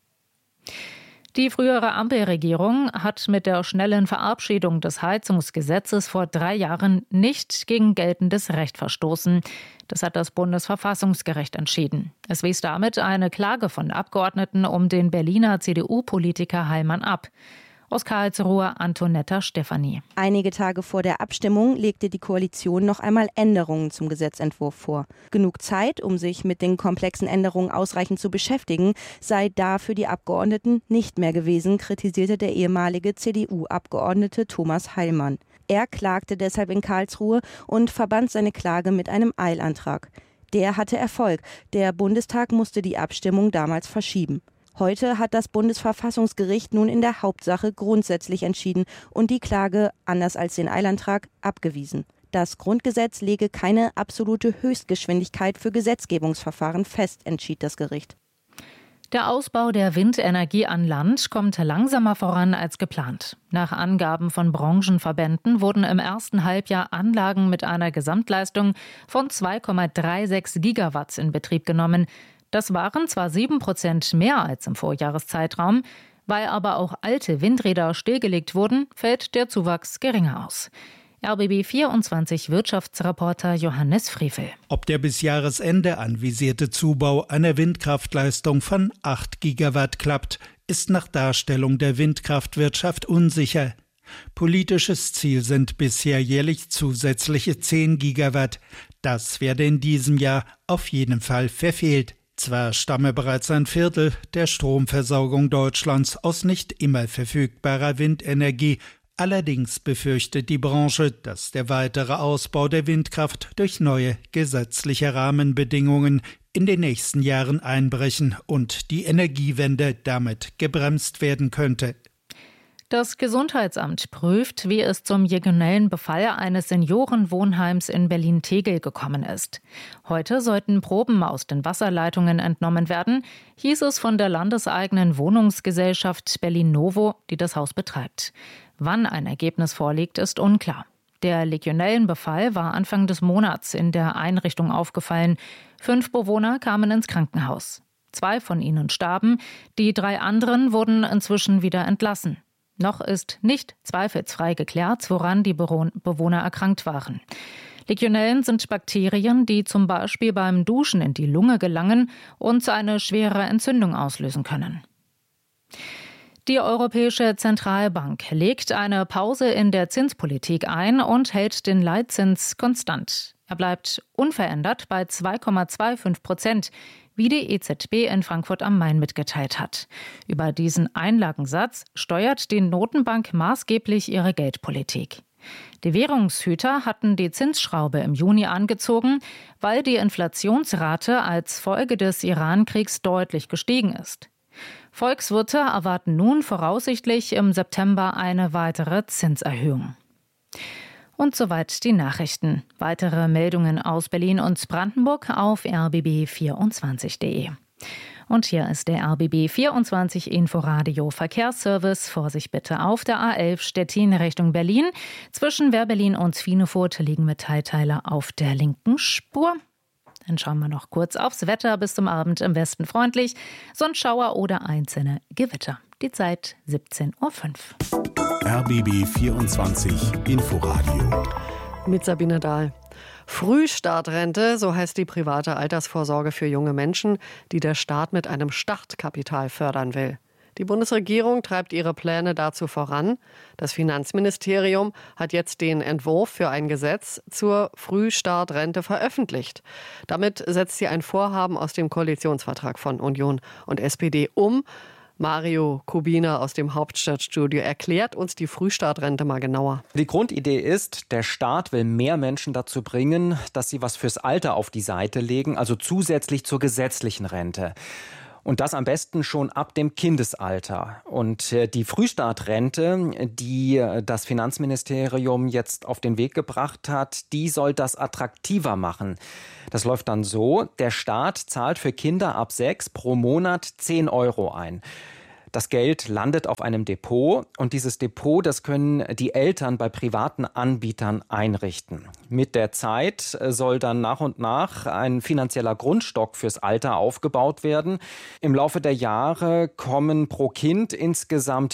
Die frühere Ampelregierung hat mit der schnellen Verabschiedung des Heizungsgesetzes vor 3 Jahren nicht gegen geltendes Recht verstoßen. Das hat das Bundesverfassungsgericht entschieden. Es wies damit eine Klage von Abgeordneten um den Berliner CDU-Politiker Heilmann ab. Aus Karlsruhe Antonetta Stefanie. Einige Tage vor der Abstimmung legte die Koalition noch einmal Änderungen zum Gesetzentwurf vor. Genug Zeit, um sich mit den komplexen Änderungen ausreichend zu beschäftigen, sei da für die Abgeordneten nicht mehr gewesen, kritisierte der ehemalige CDU-Abgeordnete Thomas Heilmann. Er klagte deshalb in Karlsruhe und verband seine Klage mit einem Eilantrag. Der hatte Erfolg. Der Bundestag musste die Abstimmung damals verschieben. Heute hat das Bundesverfassungsgericht nun in der Hauptsache grundsätzlich entschieden und die Klage, anders als den Eilantrag, abgewiesen. Das Grundgesetz lege keine absolute Höchstgeschwindigkeit für Gesetzgebungsverfahren fest, entschied das Gericht. Der Ausbau der Windenergie an Land kommt langsamer voran als geplant. Nach Angaben von Branchenverbänden wurden im ersten Halbjahr Anlagen mit einer Gesamtleistung von 2,36 Gigawatts in Betrieb genommen. Das waren zwar 7% mehr als im Vorjahreszeitraum, weil aber auch alte Windräder stillgelegt wurden, fällt der Zuwachs geringer aus. RBB 24 Wirtschaftsreporter Johannes Frevel. Ob der bis Jahresende anvisierte Zubau einer Windkraftleistung von 8 Gigawatt klappt, ist nach Darstellung der Windkraftwirtschaft unsicher. Politisches Ziel sind bisher jährlich zusätzliche 10 Gigawatt. Das werde in diesem Jahr auf jeden Fall verfehlt. Zwar stamme bereits ein Viertel der Stromversorgung Deutschlands aus nicht immer verfügbarer Windenergie, allerdings befürchtet die Branche, dass der weitere Ausbau der Windkraft durch neue gesetzliche Rahmenbedingungen in den nächsten Jahren einbrechen und die Energiewende damit gebremst werden könnte. Das Gesundheitsamt prüft, wie es zum legionellen Befall eines Seniorenwohnheims in Berlin-Tegel gekommen ist. Heute sollten Proben aus den Wasserleitungen entnommen werden, hieß es von der landeseigenen Wohnungsgesellschaft Berlin-Novo, die das Haus betreibt. Wann ein Ergebnis vorliegt, ist unklar. Der legionellen Befall war Anfang des Monats in der Einrichtung aufgefallen. 5 Bewohner kamen ins Krankenhaus. 2 von ihnen starben, die 3 anderen wurden inzwischen wieder entlassen. Noch ist nicht zweifelsfrei geklärt, woran die Bewohner erkrankt waren. Legionellen sind Bakterien, die zum Beispiel beim Duschen in die Lunge gelangen und eine schwere Entzündung auslösen können. Die Europäische Zentralbank legt eine Pause in der Zinspolitik ein und hält den Leitzins konstant. Er bleibt unverändert bei 2,25%, wie die EZB in Frankfurt am Main mitgeteilt hat. Über diesen Einlagensatz steuert die Notenbank maßgeblich ihre Geldpolitik. Die Währungshüter hatten die Zinsschraube im Juni angezogen, weil die Inflationsrate als Folge des Iran-Kriegs deutlich gestiegen ist. Volkswirte erwarten nun voraussichtlich im September eine weitere Zinserhöhung. Und soweit die Nachrichten. Weitere Meldungen aus Berlin und Brandenburg auf rbb24.de. Und hier ist der RBB24 Inforadio Verkehrsservice. Vorsicht bitte auf der A11 Stettin Richtung Berlin. Zwischen Wehrberlin und Svinefurt liegen Metallteile auf der linken Spur. Dann schauen wir noch kurz aufs Wetter. Bis zum Abend im Westen freundlich. Sonnenschauer oder einzelne Gewitter. Die Zeit 17:05 Uhr. RBB 24 Inforadio. Mit Sabine Dahl. Frühstartrente, so heißt die private Altersvorsorge für junge Menschen, die der Staat mit einem Startkapital fördern will. Die Bundesregierung treibt ihre Pläne dazu voran. Das Finanzministerium hat jetzt den Entwurf für ein Gesetz zur Frühstartrente veröffentlicht. Damit setzt sie ein Vorhaben aus dem Koalitionsvertrag von Union und SPD um. Mario Kubina aus dem Hauptstadtstudio erklärt uns die Frühstartrente mal genauer. Die Grundidee ist, der Staat will mehr Menschen dazu bringen, dass sie was fürs Alter auf die Seite legen, also zusätzlich zur gesetzlichen Rente. Und das am besten schon ab dem Kindesalter. Und die Frühstartrente, die das Finanzministerium jetzt auf den Weg gebracht hat, die soll das attraktiver machen. Das läuft dann so, der Staat zahlt für Kinder ab 6 pro Monat 10 € ein. Das Geld landet auf einem Depot und dieses Depot, das können die Eltern bei privaten Anbietern einrichten. Mit der Zeit soll dann nach und nach ein finanzieller Grundstock fürs Alter aufgebaut werden. Im Laufe der Jahre kommen pro Kind insgesamt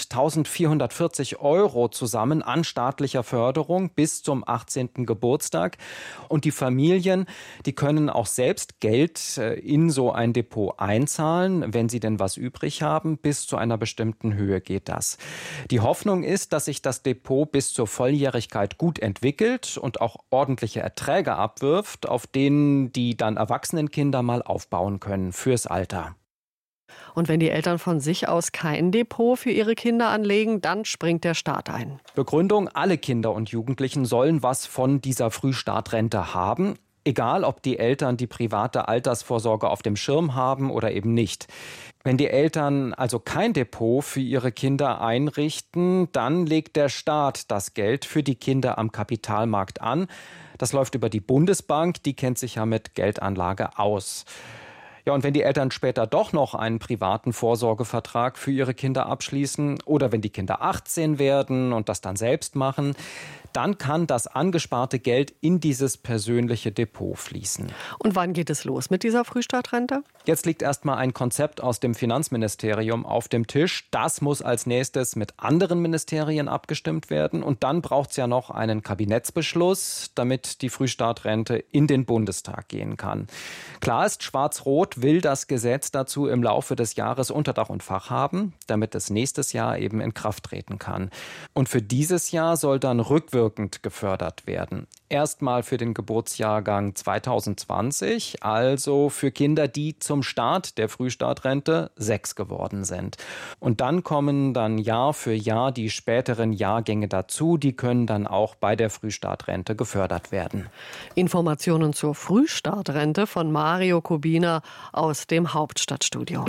1.440 € zusammen an staatlicher Förderung bis zum 18. Geburtstag. Und die Familien, die können auch selbst Geld in so ein Depot einzahlen, wenn sie denn was übrig haben, bis zu einer bestimmten Höhe geht das. Die Hoffnung ist, dass sich das Depot bis zur Volljährigkeit gut entwickelt und auch ordentliche Erträge abwirft, auf denen die dann erwachsenen Kinder mal aufbauen können fürs Alter. Und wenn die Eltern von sich aus kein Depot für ihre Kinder anlegen, dann springt der Staat ein. Begründung: Alle Kinder und Jugendlichen sollen was von dieser Frühstartrente haben. Egal, ob die Eltern die private Altersvorsorge auf dem Schirm haben oder eben nicht. Wenn die Eltern also kein Depot für ihre Kinder einrichten, dann legt der Staat das Geld für die Kinder am Kapitalmarkt an. Das läuft über die Bundesbank, die kennt sich ja mit Geldanlage aus. Ja, und wenn die Eltern später doch noch einen privaten Vorsorgevertrag für ihre Kinder abschließen oder wenn die Kinder 18 werden und das dann selbst machen, dann kann das angesparte Geld in dieses persönliche Depot fließen. Und wann geht es los mit dieser Frühstartrente? Jetzt liegt erstmal ein Konzept aus dem Finanzministerium auf dem Tisch. Das muss als nächstes mit anderen Ministerien abgestimmt werden. Und dann braucht es ja noch einen Kabinettsbeschluss, damit die Frühstartrente in den Bundestag gehen kann. Klar ist, Schwarz-Rot will das Gesetz dazu im Laufe des Jahres unter Dach und Fach haben, damit es nächstes Jahr eben in Kraft treten kann. Und für dieses Jahr soll dann rückwirkend gefördert werden. Erstmal für den Geburtsjahrgang 2020, also für Kinder, die zum Start der Frühstartrente 6 geworden sind. Und dann kommen dann Jahr für Jahr die späteren Jahrgänge dazu, die können dann auch bei der Frühstartrente gefördert werden. Informationen zur Frühstartrente von Mario Kubina aus dem Hauptstadtstudio.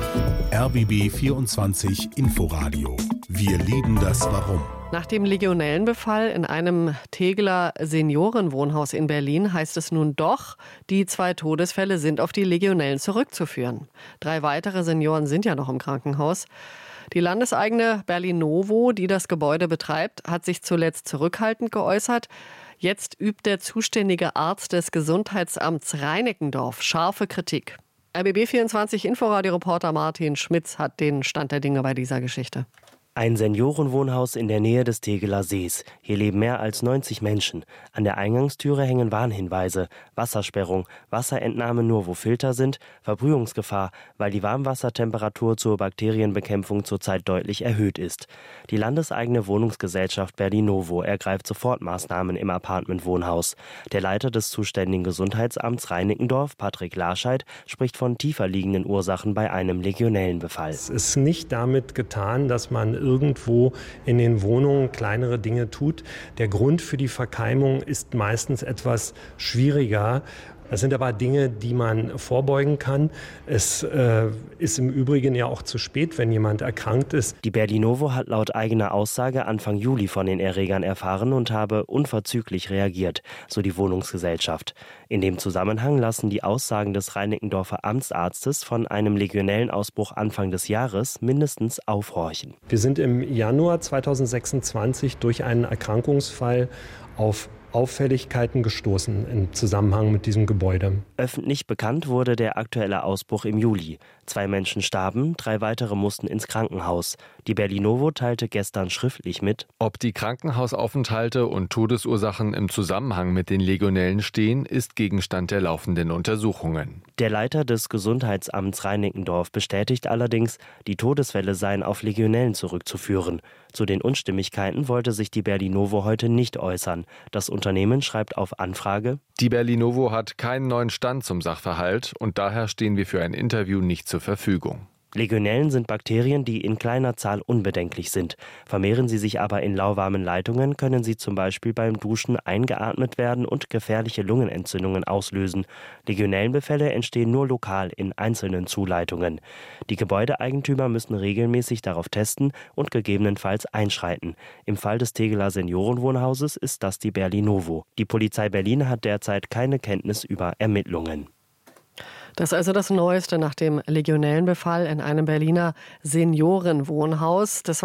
RBB 24 Inforadio. Wir lieben das Warum. Nach dem Legionellenbefall in einem Tegeler Seniorenwohnhaus in Berlin heißt es nun doch, die 2 Todesfälle sind auf die Legionellen zurückzuführen. 3 weitere Senioren sind ja noch im Krankenhaus. Die landeseigene Berlinovo, die das Gebäude betreibt, hat sich zuletzt zurückhaltend geäußert. Jetzt übt der zuständige Arzt des Gesundheitsamts Reinickendorf scharfe Kritik. RBB 24 Inforadio-Reporter Martin Schmitz hat den Stand der Dinge bei dieser Geschichte. Ein Seniorenwohnhaus in der Nähe des Tegeler Sees. Hier leben mehr als 90 Menschen. An der Eingangstüre hängen Warnhinweise, Wassersperrung, Wasserentnahme nur wo Filter sind, Verbrühungsgefahr, weil die Warmwassertemperatur zur Bakterienbekämpfung zurzeit deutlich erhöht ist. Die landeseigene Wohnungsgesellschaft Berlinovo ergreift Sofortmaßnahmen im Apartmentwohnhaus. Der Leiter des zuständigen Gesundheitsamts Reinickendorf, Patrick Larscheid, spricht von tiefer liegenden Ursachen bei einem Legionellenbefall. Es ist nicht damit getan, dass man irgendwo in den Wohnungen kleinere Dinge tut. Der Grund für die Verkeimung ist meistens etwas schwieriger. Das sind aber Dinge, die man vorbeugen kann. Es ist im Übrigen ja auch zu spät, wenn jemand erkrankt ist. Die Berlinovo hat laut eigener Aussage Anfang Juli von den Erregern erfahren und habe unverzüglich reagiert, so die Wohnungsgesellschaft. In dem Zusammenhang lassen die Aussagen des Reinickendorfer Amtsarztes von einem Legionellenausbruch Anfang des Jahres mindestens aufhorchen. Wir sind im Januar 2026 durch einen Erkrankungsfall auf Auffälligkeiten gestoßen im Zusammenhang mit diesem Gebäude. Öffentlich bekannt wurde der aktuelle Ausbruch im Juli. 2 Menschen starben, 3 weitere mussten ins Krankenhaus. Die Berlinovo teilte gestern schriftlich mit: Ob die Krankenhausaufenthalte und Todesursachen im Zusammenhang mit den Legionellen stehen, ist Gegenstand der laufenden Untersuchungen. Der Leiter des Gesundheitsamts Reinickendorf bestätigt allerdings, die Todesfälle seien auf Legionellen zurückzuführen. Zu den Unstimmigkeiten wollte sich die Berlinovo heute nicht äußern. Das Unternehmen schreibt auf Anfrage: Die Berlinovo hat keinen neuen Stand zum Sachverhalt und daher stehen wir für ein Interview nicht zur Verfügung. Legionellen sind Bakterien, die in kleiner Zahl unbedenklich sind. Vermehren sie sich aber in lauwarmen Leitungen, können sie zum Beispiel beim Duschen eingeatmet werden und gefährliche Lungenentzündungen auslösen. Legionellenbefälle entstehen nur lokal in einzelnen Zuleitungen. Die Gebäudeeigentümer müssen regelmäßig darauf testen und gegebenenfalls einschreiten. Im Fall des Tegeler Seniorenwohnhauses ist das die Berlinovo. Die Polizei Berlin hat derzeit keine Kenntnis über Ermittlungen. Das ist also das Neueste nach dem Legionellenbefall in einem Berliner Seniorenwohnhaus. Das